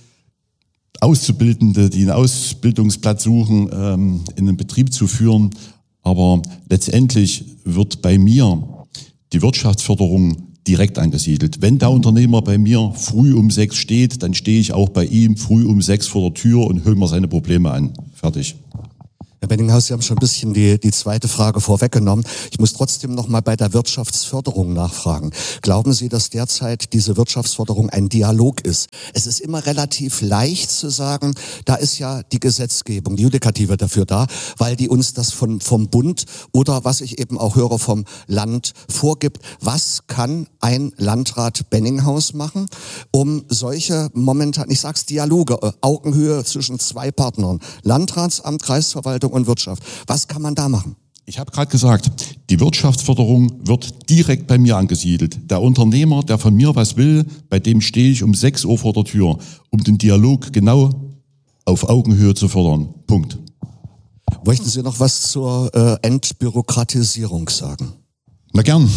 Auszubildende, die einen Ausbildungsplatz suchen, ähm, in den Betrieb zu führen. Aber letztendlich wird bei mir die Wirtschaftsförderung direkt angesiedelt. Wenn der Unternehmer bei mir früh um sechs steht, dann stehe ich auch bei ihm früh um sechs vor der Tür und höre mir seine Probleme an. Fertig. Herr Benninghaus, Sie haben schon ein bisschen die, die zweite Frage vorweggenommen. Ich muss trotzdem noch mal bei der Wirtschaftsförderung nachfragen. Glauben Sie, dass derzeit diese Wirtschaftsförderung ein Dialog ist? Es ist immer relativ leicht zu sagen, da ist ja die Gesetzgebung, die Judikative dafür da, weil die uns das von, vom Bund oder was ich eben auch höre vom Land vorgibt. Was kann ein Landrat Benninghaus machen, um solche momentan, ich sag's Dialoge, Augenhöhe zwischen zwei Partnern, Landratsamt, Kreisverwaltung und Wirtschaft. Was kann man da machen? Ich habe gerade gesagt, die Wirtschaftsförderung wird direkt bei mir angesiedelt. Der Unternehmer, der von mir was will, bei dem stehe ich um sechs Uhr vor der Tür, um den Dialog genau auf Augenhöhe zu fördern. Punkt. Möchten Sie noch was zur äh, Entbürokratisierung sagen? Na gern.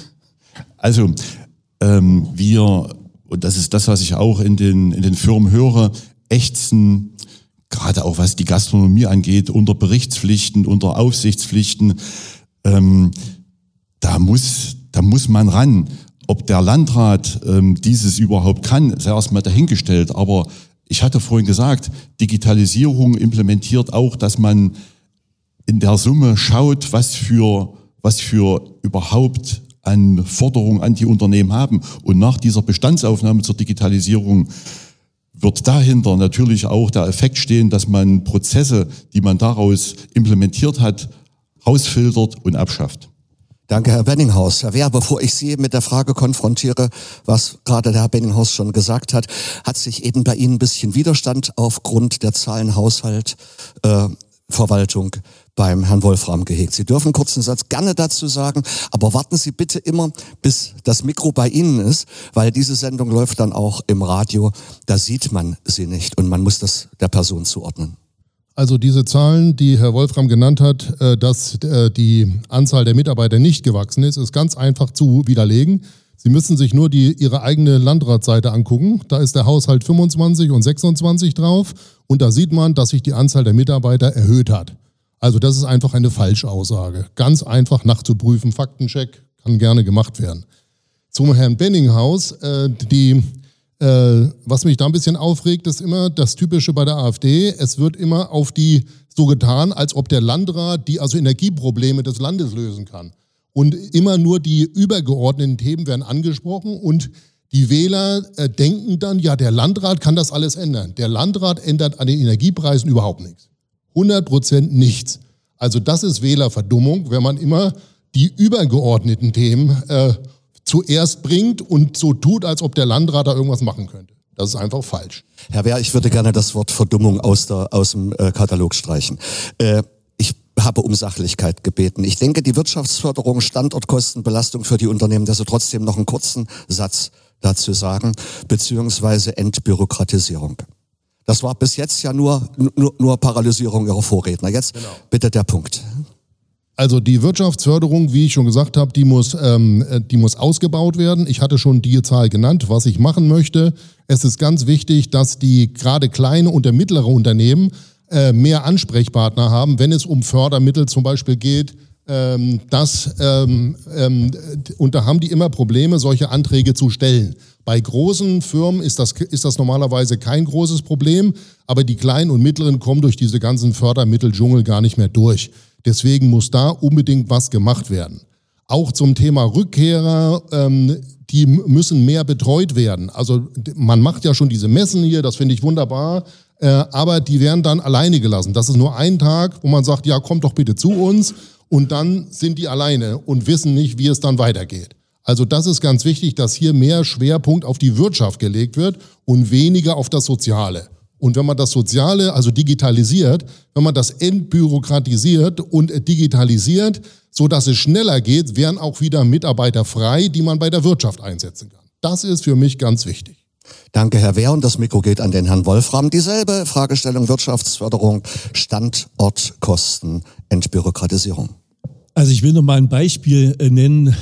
Also ähm, wir, und das ist das, was ich auch in den, in den Firmen höre, ächzen, gerade auch was die Gastronomie angeht, unter Berichtspflichten, unter Aufsichtspflichten, ähm, da muss, da muss man ran. Ob der Landrat ähm, dieses überhaupt kann, sei erstmal dahingestellt. Aber ich hatte vorhin gesagt, Digitalisierung implementiert auch, dass man in der Summe schaut, was für, was für überhaupt an Forderungen an die Unternehmen haben. Und nach dieser Bestandsaufnahme zur Digitalisierung wird dahinter natürlich auch der Effekt stehen, dass man Prozesse, die man daraus implementiert hat, rausfiltert und abschafft. Danke, Herr Benninghaus. Herr Wehr, bevor ich Sie mit der Frage konfrontiere, was gerade der Herr Benninghaus schon gesagt hat, hat sich eben bei Ihnen ein bisschen Widerstand aufgrund der Zahlen Haushalt, äh, Verwaltung beim Herrn Wolfram gehegt. Sie dürfen einen kurzen Satz gerne dazu sagen, aber warten Sie bitte immer, bis das Mikro bei Ihnen ist, weil diese Sendung läuft dann auch im Radio. Da sieht man Sie nicht und man muss das der Person zuordnen. Also diese Zahlen, die Herr Wolfram genannt hat, dass die Anzahl der Mitarbeiter nicht gewachsen ist, ist ganz einfach zu widerlegen. Sie müssen sich nur die, Ihre eigene Landratsseite angucken. Da ist der Haushalt fünfundzwanzig und sechsundzwanzig drauf und da sieht man, dass sich die Anzahl der Mitarbeiter erhöht hat. Also das ist einfach eine Falschaussage. Ganz einfach nachzuprüfen, Faktencheck kann gerne gemacht werden. Zum Herrn Benninghaus, äh, die, äh, was mich da ein bisschen aufregt, ist immer das Typische bei der AfD. Es wird immer auf die so getan, als ob der Landrat die also Energieprobleme des Landes lösen kann. Und immer nur die übergeordneten Themen werden angesprochen und die Wähler äh, denken dann, ja, der Landrat kann das alles ändern. Der Landrat ändert an den Energiepreisen überhaupt nichts. hundert Prozent nichts. Also das ist Wählerverdummung, wenn man immer die übergeordneten Themen äh, zuerst bringt und so tut, als ob der Landrat da irgendwas machen könnte. Das ist einfach falsch. Herr Wehr, ich würde gerne das Wort Verdummung aus, der, aus dem äh, Katalog streichen. Äh, ich habe um Sachlichkeit gebeten. Ich denke, die Wirtschaftsförderung, Standortkostenbelastung für die Unternehmen, dass Sie trotzdem noch einen kurzen Satz dazu sagen, beziehungsweise Entbürokratisierung. Das war bis jetzt ja nur, nur, nur Paralysierung Ihrer Vorredner. Jetzt genau. Bitte der Punkt. Also die Wirtschaftsförderung, wie ich schon gesagt habe, die muss, ähm, die muss ausgebaut werden. Ich hatte schon die Zahl genannt, was ich machen möchte. Es ist ganz wichtig, dass die gerade kleine und mittlere Unternehmen äh, mehr Ansprechpartner haben, wenn es um Fördermittel zum Beispiel geht. Ähm, das, ähm, ähm, und da haben die immer Probleme, solche Anträge zu stellen. Bei großen Firmen ist das, ist das normalerweise kein großes Problem, aber die kleinen und mittleren kommen durch diese ganzen Fördermitteldschungel gar nicht mehr durch. Deswegen muss da unbedingt was gemacht werden. Auch zum Thema Rückkehrer, ähm, die müssen mehr betreut werden. Also man macht ja schon diese Messen hier, das finde ich wunderbar, äh, aber die werden dann alleine gelassen. Das ist nur ein Tag, wo man sagt, ja, kommt doch bitte zu uns und dann sind die alleine und wissen nicht, wie es dann weitergeht. Also das ist ganz wichtig, dass hier mehr Schwerpunkt auf die Wirtschaft gelegt wird und weniger auf das Soziale. Und wenn man das Soziale, also digitalisiert, wenn man das entbürokratisiert und digitalisiert, so dass es schneller geht, wären auch wieder Mitarbeiter frei, die man bei der Wirtschaft einsetzen kann. Das ist für mich ganz wichtig. Danke, Herr Wehr. Und das Mikro geht an den Herrn Wolfram. Dieselbe Fragestellung: Wirtschaftsförderung, Standortkosten, Entbürokratisierung. Also ich will noch mal ein Beispiel nennen,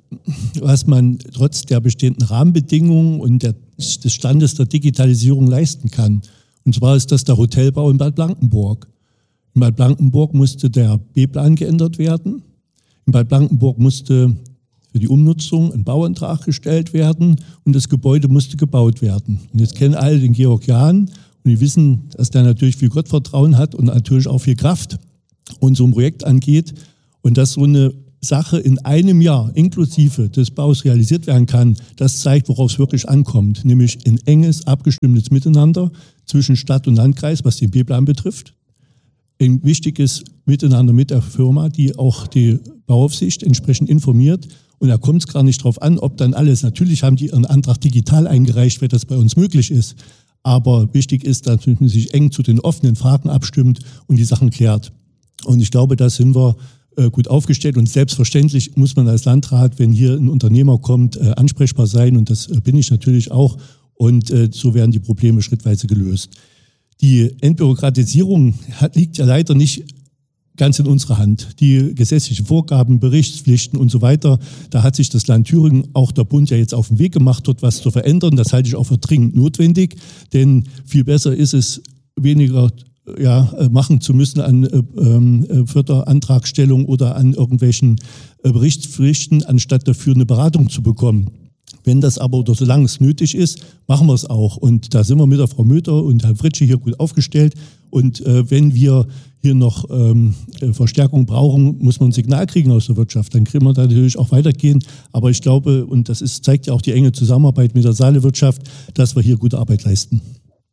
was man trotz der bestehenden Rahmenbedingungen und der, des Standes der Digitalisierung leisten kann. Und zwar ist das der Hotelbau in Bad Blankenburg. In Bad Blankenburg musste der B-Plan geändert werden. In Bad Blankenburg musste für die Umnutzung ein Bauantrag gestellt werden und das Gebäude musste gebaut werden. Und jetzt kennen alle den Georg Jahn und die wissen, dass der natürlich viel Gottvertrauen hat und natürlich auch viel Kraft und so ein Projekt angeht. Und dass so eine Sache in einem Jahr inklusive des Baus realisiert werden kann, das zeigt, worauf es wirklich ankommt, nämlich ein enges, abgestimmtes Miteinander zwischen Stadt und Landkreis, was den B-Plan betrifft. Ein wichtiges Miteinander mit der Firma, die auch die Bauaufsicht entsprechend informiert. Und da kommt es gar nicht drauf an, ob dann alles, natürlich haben die ihren Antrag digital eingereicht, wenn das bei uns möglich ist. Aber wichtig ist, dass man sich eng zu den offenen Fragen abstimmt und die Sachen klärt. Und ich glaube, da sind wir gut aufgestellt und selbstverständlich muss man als Landrat, wenn hier ein Unternehmer kommt, ansprechbar sein und das bin ich natürlich auch und so werden die Probleme schrittweise gelöst. Die Entbürokratisierung liegt ja leider nicht ganz in unserer Hand. Die gesetzlichen Vorgaben, Berichtspflichten und so weiter, da hat sich das Land Thüringen, auch der Bund ja jetzt auf den Weg gemacht, dort was zu verändern. Das halte ich auch für dringend notwendig, denn viel besser ist es, weniger ja, machen zu müssen an äh, Förderantragstellung oder an irgendwelchen äh, Berichtspflichten, anstatt dafür eine Beratung zu bekommen. Wenn das aber, oder solange es nötig ist, machen wir es auch. Und da sind wir mit der Frau Möter und Herrn Fritsche hier gut aufgestellt. Und äh, wenn wir hier noch ähm, Verstärkung brauchen, muss man ein Signal kriegen aus der Wirtschaft. Dann kriegen wir da natürlich auch weitergehen. Aber ich glaube, und das ist, zeigt ja auch die enge Zusammenarbeit mit der Saalewirtschaft, dass wir hier gute Arbeit leisten.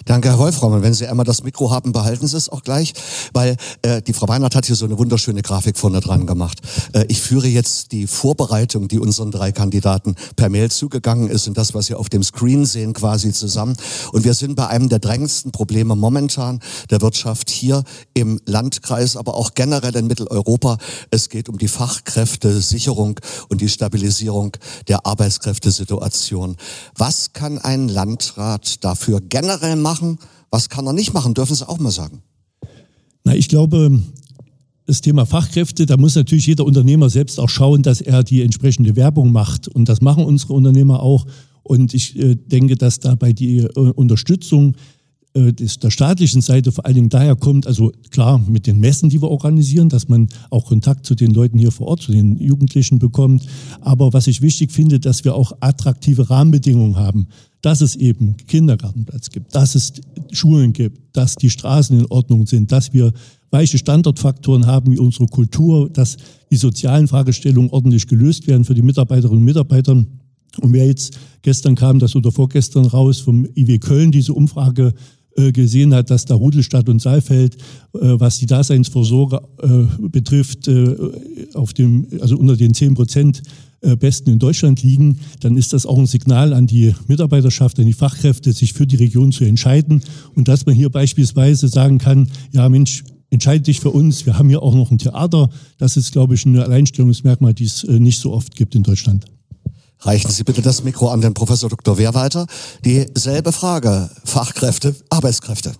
Danke, Herr Wolfram. Wenn Sie einmal das Mikro haben, behalten Sie es auch gleich, weil äh, die Frau Weinert hat hier so eine wunderschöne Grafik vorne dran gemacht. Äh, ich führe jetzt die Vorbereitung, die unseren drei Kandidaten per Mail zugegangen ist, und das, was Sie auf dem Screen sehen, quasi zusammen. Und wir sind bei einem der drängendsten Probleme momentan der Wirtschaft hier im Landkreis, aber auch generell in Mitteleuropa. Es geht um die Fachkräftesicherung und die Stabilisierung der Arbeitskräftesituation. Was kann ein Landrat dafür generell machen? Was kann er nicht machen? Dürfen Sie auch mal sagen. Na, ich glaube, das Thema Fachkräfte, da muss natürlich jeder Unternehmer selbst auch schauen, dass er die entsprechende Werbung macht. Und das machen unsere Unternehmer auch. Und ich äh, denke, dass dabei die äh, Unterstützung äh, des, der staatlichen Seite vor allen Dingen daher kommt, also klar mit den Messen, die wir organisieren, dass man auch Kontakt zu den Leuten hier vor Ort, zu den Jugendlichen bekommt. Aber was ich wichtig finde, dass wir auch attraktive Rahmenbedingungen haben. Dass es eben Kindergartenplatz gibt, dass es Schulen gibt, dass die Straßen in Ordnung sind, dass wir weiche Standortfaktoren haben wie unsere Kultur, dass die sozialen Fragestellungen ordentlich gelöst werden für die Mitarbeiterinnen und Mitarbeiter. Und wer jetzt gestern kam, das oder vorgestern raus vom I W Köln, diese Umfrage äh, gesehen hat, dass da Rudelstadt und Saalfeld, äh, was die Daseinsvorsorge äh, betrifft, äh, auf dem, also unter den zehn Prozent Besten in Deutschland liegen, dann ist das auch ein Signal an die Mitarbeiterschaft, an die Fachkräfte, sich für die Region zu entscheiden. Und dass man hier beispielsweise sagen kann, ja Mensch, entscheide dich für uns, wir haben hier auch noch ein Theater. Das ist, glaube ich, ein Alleinstellungsmerkmal, die es nicht so oft gibt in Deutschland. Reichen Sie bitte das Mikro an den Professor Doktor Wehrwalter. Dieselbe Frage, Fachkräfte, Arbeitskräfte.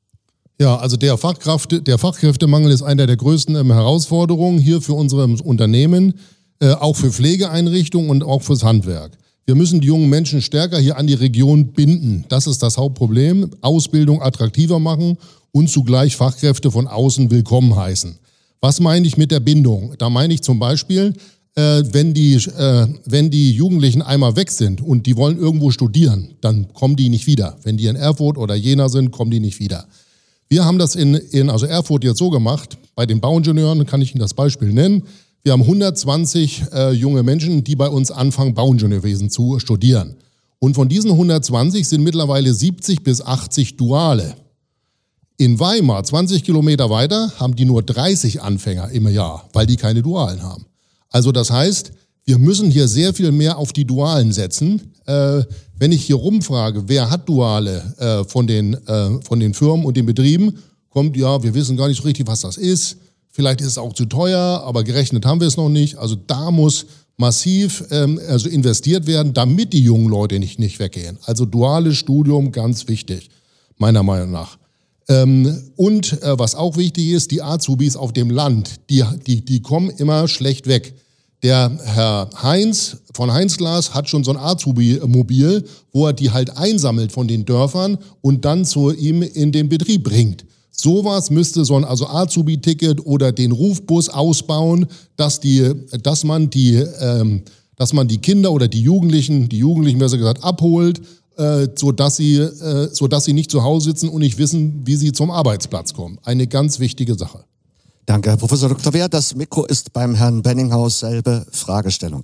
Ja, also der, Fachkräfte, der Fachkräftemangel ist eine der größten Herausforderungen hier für unsere Unternehmen. Äh, auch für Pflegeeinrichtungen und auch fürs Handwerk. Wir müssen die jungen Menschen stärker hier an die Region binden. Das ist das Hauptproblem. Ausbildung attraktiver machen und zugleich Fachkräfte von außen willkommen heißen. Was meine ich mit der Bindung? Da meine ich zum Beispiel, äh, wenn die, äh, wenn die Jugendlichen einmal weg sind und die wollen irgendwo studieren, dann kommen die nicht wieder. Wenn die in Erfurt oder Jena sind, kommen die nicht wieder. Wir haben das in, in also Erfurt jetzt so gemacht, bei den Bauingenieuren kann ich Ihnen das Beispiel nennen. Wir haben hundertzwanzig äh, junge Menschen, die bei uns anfangen, Bauingenieurwesen zu studieren. Und von diesen hundertzwanzig sind mittlerweile siebzig bis achtzig Duale. In Weimar, zwanzig Kilometer weiter, haben die nur dreißig Anfänger im Jahr, weil die keine Dualen haben. Also das heißt, wir müssen hier sehr viel mehr auf die Dualen setzen. Äh, wenn ich hier rumfrage, wer hat Duale äh, von den, äh, von den Firmen und den Betrieben, kommt, ja, wir wissen gar nicht so richtig, was das ist. Vielleicht ist es auch zu teuer, aber gerechnet haben wir es noch nicht. Also da muss massiv ähm, also investiert werden, damit die jungen Leute nicht, nicht weggehen. Also duales Studium, ganz wichtig, meiner Meinung nach. Ähm, und äh, was auch wichtig ist, die Azubis auf dem Land, die, die, die kommen immer schlecht weg. Der Herr Heinz von Heinz Glas hat schon so ein Azubi-Mobil, wo er die halt einsammelt von den Dörfern und dann zu ihm in den Betrieb bringt. Sowas müsste so ein also Azubi-Ticket oder den Rufbus ausbauen, dass die, dass man die, ähm, dass man die Kinder oder die Jugendlichen, die Jugendlichen besser gesagt abholt, äh, so dass sie, äh, so dass sie nicht zu Hause sitzen und nicht wissen, wie sie zum Arbeitsplatz kommen. Eine ganz wichtige Sache. Danke, Herr Professor Doktor Wehr. Das Mikro ist beim Herrn Benninghaus, selbe Fragestellung.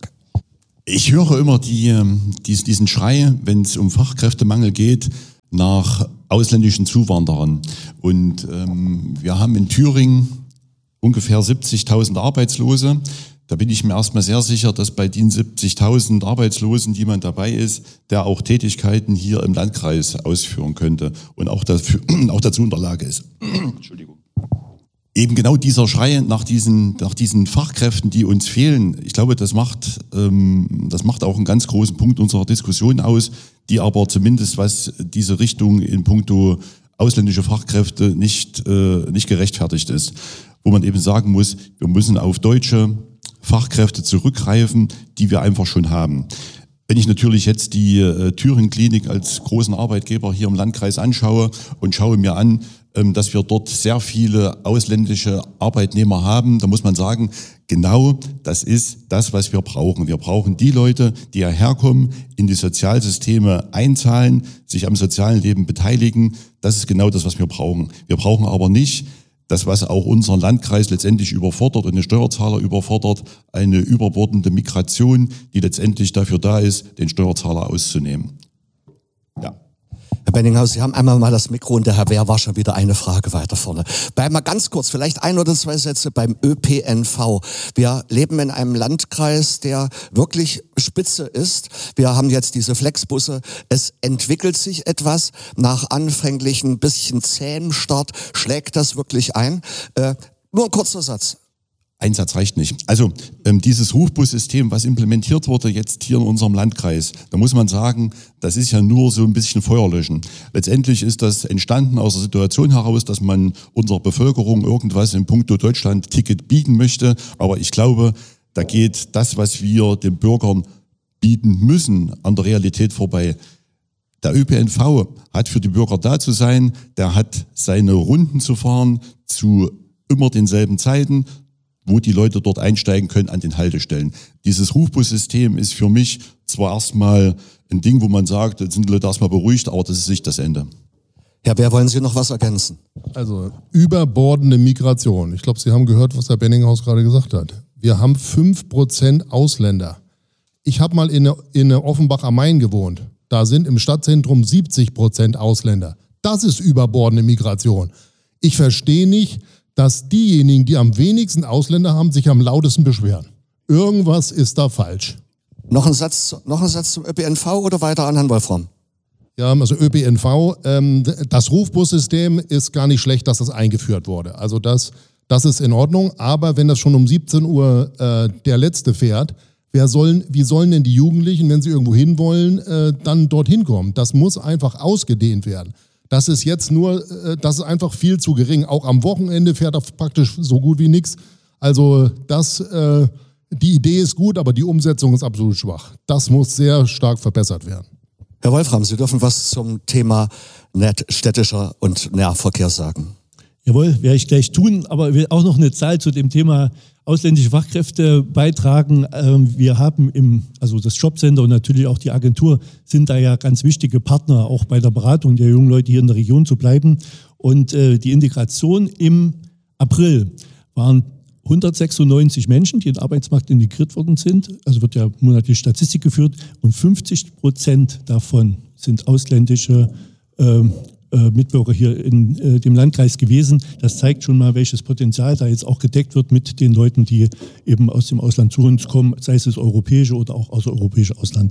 Ich höre immer die, die, diesen Schrei, wenn es um Fachkräftemangel geht, nach ausländischen Zuwanderern. Und ähm, wir haben in Thüringen ungefähr siebzigtausend Arbeitslose. Da bin ich mir erstmal sehr sicher, dass bei den siebzigtausend Arbeitslosen, die man dabei ist, der auch Tätigkeiten hier im Landkreis ausführen könnte und auch, dafür, auch dazu in der Lage ist. Entschuldigung. Eben genau dieser Schrei nach diesen, nach diesen Fachkräften, die uns fehlen, ich glaube, das macht, ähm, das macht auch einen ganz großen Punkt unserer Diskussion aus, die aber zumindest was diese Richtung in puncto ausländische Fachkräfte nicht, äh, nicht gerechtfertigt ist. Wo man eben sagen muss, wir müssen auf deutsche Fachkräfte zurückgreifen, die wir einfach schon haben. Wenn ich natürlich jetzt die äh, Thüringen-Klinik als großen Arbeitgeber hier im Landkreis anschaue und schaue mir an, ähm, dass wir dort sehr viele ausländische Arbeitnehmer haben, da muss man sagen, genau das ist das, was wir brauchen. Wir brauchen die Leute, die hierher kommen, in die Sozialsysteme einzahlen, sich am sozialen Leben beteiligen. Das ist genau das, was wir brauchen. Wir brauchen aber nicht das, was auch unseren Landkreis letztendlich überfordert und den Steuerzahler überfordert, eine überbordende Migration, die letztendlich dafür da ist, den Steuerzahler auszunehmen. Ja. Herr Benninghaus, Sie haben einmal mal das Mikro und der Herr Wehr war schon wieder eine Frage weiter vorne. Bleiben wir ganz kurz, vielleicht ein oder zwei Sätze beim Ö P N V. Wir leben in einem Landkreis, der wirklich spitze ist. Wir haben jetzt diese Flexbusse. Es entwickelt sich etwas. Nach anfänglichen bisschen zähem Start schlägt das wirklich ein. Äh, nur ein kurzer Satz. Ein Satz reicht nicht. Also ähm, dieses Rufbussystem, was implementiert wurde jetzt hier in unserem Landkreis, da muss man sagen, das ist ja nur so ein bisschen Feuerlöschen. Letztendlich ist das entstanden aus der Situation heraus, dass man unserer Bevölkerung irgendwas in puncto Deutschland-Ticket bieten möchte. Aber ich glaube, da geht das, was wir den Bürgern bieten müssen, an der Realität vorbei. Der Ö P N V hat für die Bürger da zu sein, der hat seine Runden zu fahren zu immer denselben Zeiten, wo die Leute dort einsteigen können an den Haltestellen. Dieses Rufbussystem ist für mich zwar erstmal ein Ding, wo man sagt, jetzt sind die Leute erstmal beruhigt, aber das ist nicht das Ende. Herr Wehr, wollen Sie noch was ergänzen? Also überbordende Migration. Ich glaube, Sie haben gehört, was Herr Benninghaus gerade gesagt hat. Wir haben fünf Prozent Ausländer. Ich habe mal in, in Offenbach am Main gewohnt. Da sind im Stadtzentrum siebzig Prozent Ausländer. Das ist überbordende Migration. Ich verstehe nicht, dass diejenigen, die am wenigsten Ausländer haben, sich am lautesten beschweren. Irgendwas ist da falsch. Noch ein Satz, noch ein Satz zum Ö P N V oder weiter an Herrn Wolfram? Ja, also Ö P N V, ähm, das Rufbussystem ist gar nicht schlecht, dass das eingeführt wurde. Also das, das ist in Ordnung. Aber wenn das schon um siebzehn Uhr äh, der Letzte fährt, wer sollen, wie sollen denn die Jugendlichen, wenn sie irgendwo hinwollen, äh, dann dorthin kommen? Das muss einfach ausgedehnt werden. Das ist jetzt nur, das ist einfach viel zu gering. Auch am Wochenende fährt er praktisch so gut wie nichts. Also das, äh, die Idee ist gut, aber die Umsetzung ist absolut schwach. Das muss sehr stark verbessert werden. Herr Wolfram, Sie dürfen was zum Thema Net städtischer und Nahverkehr sagen. Jawohl, werde ich gleich tun, aber ich will auch noch eine Zahl zu dem Thema ausländische Fachkräfte beitragen. Wir haben im, also das Jobcenter und natürlich auch die Agentur sind da ja ganz wichtige Partner, auch bei der Beratung der jungen Leute hier in der Region zu bleiben. Und die Integration im April waren hundertsechsundneunzig Menschen, die in den Arbeitsmarkt integriert worden sind. Also wird ja monatlich Statistik geführt und fünfzig Prozent davon sind ausländische äh, Mitbürger hier in äh, dem Landkreis gewesen. Das zeigt schon mal, welches Potenzial da jetzt auch gedeckt wird mit den Leuten, die eben aus dem Ausland zu uns kommen, sei es das europäische oder auch außereuropäische Ausland.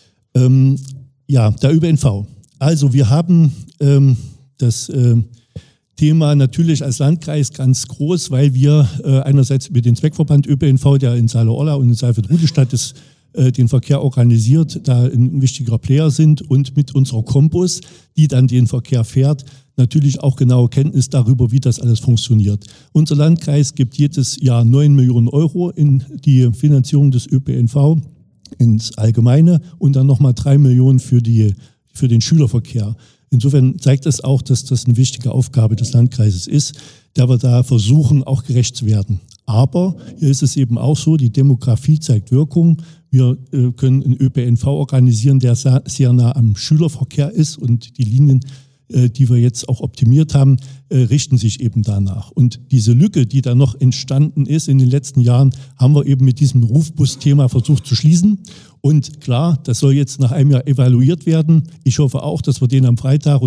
Ähm, ja, der Ö P N V. Also wir haben ähm, das äh, Thema natürlich als Landkreis ganz groß, weil wir äh, einerseits mit dem Zweckverband Ö P N V, der in Saale-Orla und in Saalfeld-Rudolstadt ist, den Verkehr organisiert, da ein wichtiger Player sind und mit unserer Campus, die dann den Verkehr fährt, natürlich auch genaue Kenntnis darüber, wie das alles funktioniert. Unser Landkreis gibt jedes Jahr neun Millionen Euro in die Finanzierung des Ö P N V ins Allgemeine und dann nochmal drei Millionen für, die, für den Schülerverkehr. Insofern zeigt das auch, dass das eine wichtige Aufgabe des Landkreises ist, der wir da versuchen, auch gerecht zu werden. Aber hier ist es eben auch so, die Demografie zeigt Wirkung. Wir äh, können einen Ö P N V organisieren, der sehr, sehr nah am Schülerverkehr ist und die Linien, äh, die wir jetzt auch optimiert haben, äh, richten sich eben danach. Und diese Lücke, die da noch entstanden ist in den letzten Jahren, haben wir eben mit diesem Rufbus-Thema versucht zu schließen. Und klar, das soll jetzt nach einem Jahr evaluiert werden. Ich hoffe auch, dass wir den am Freitag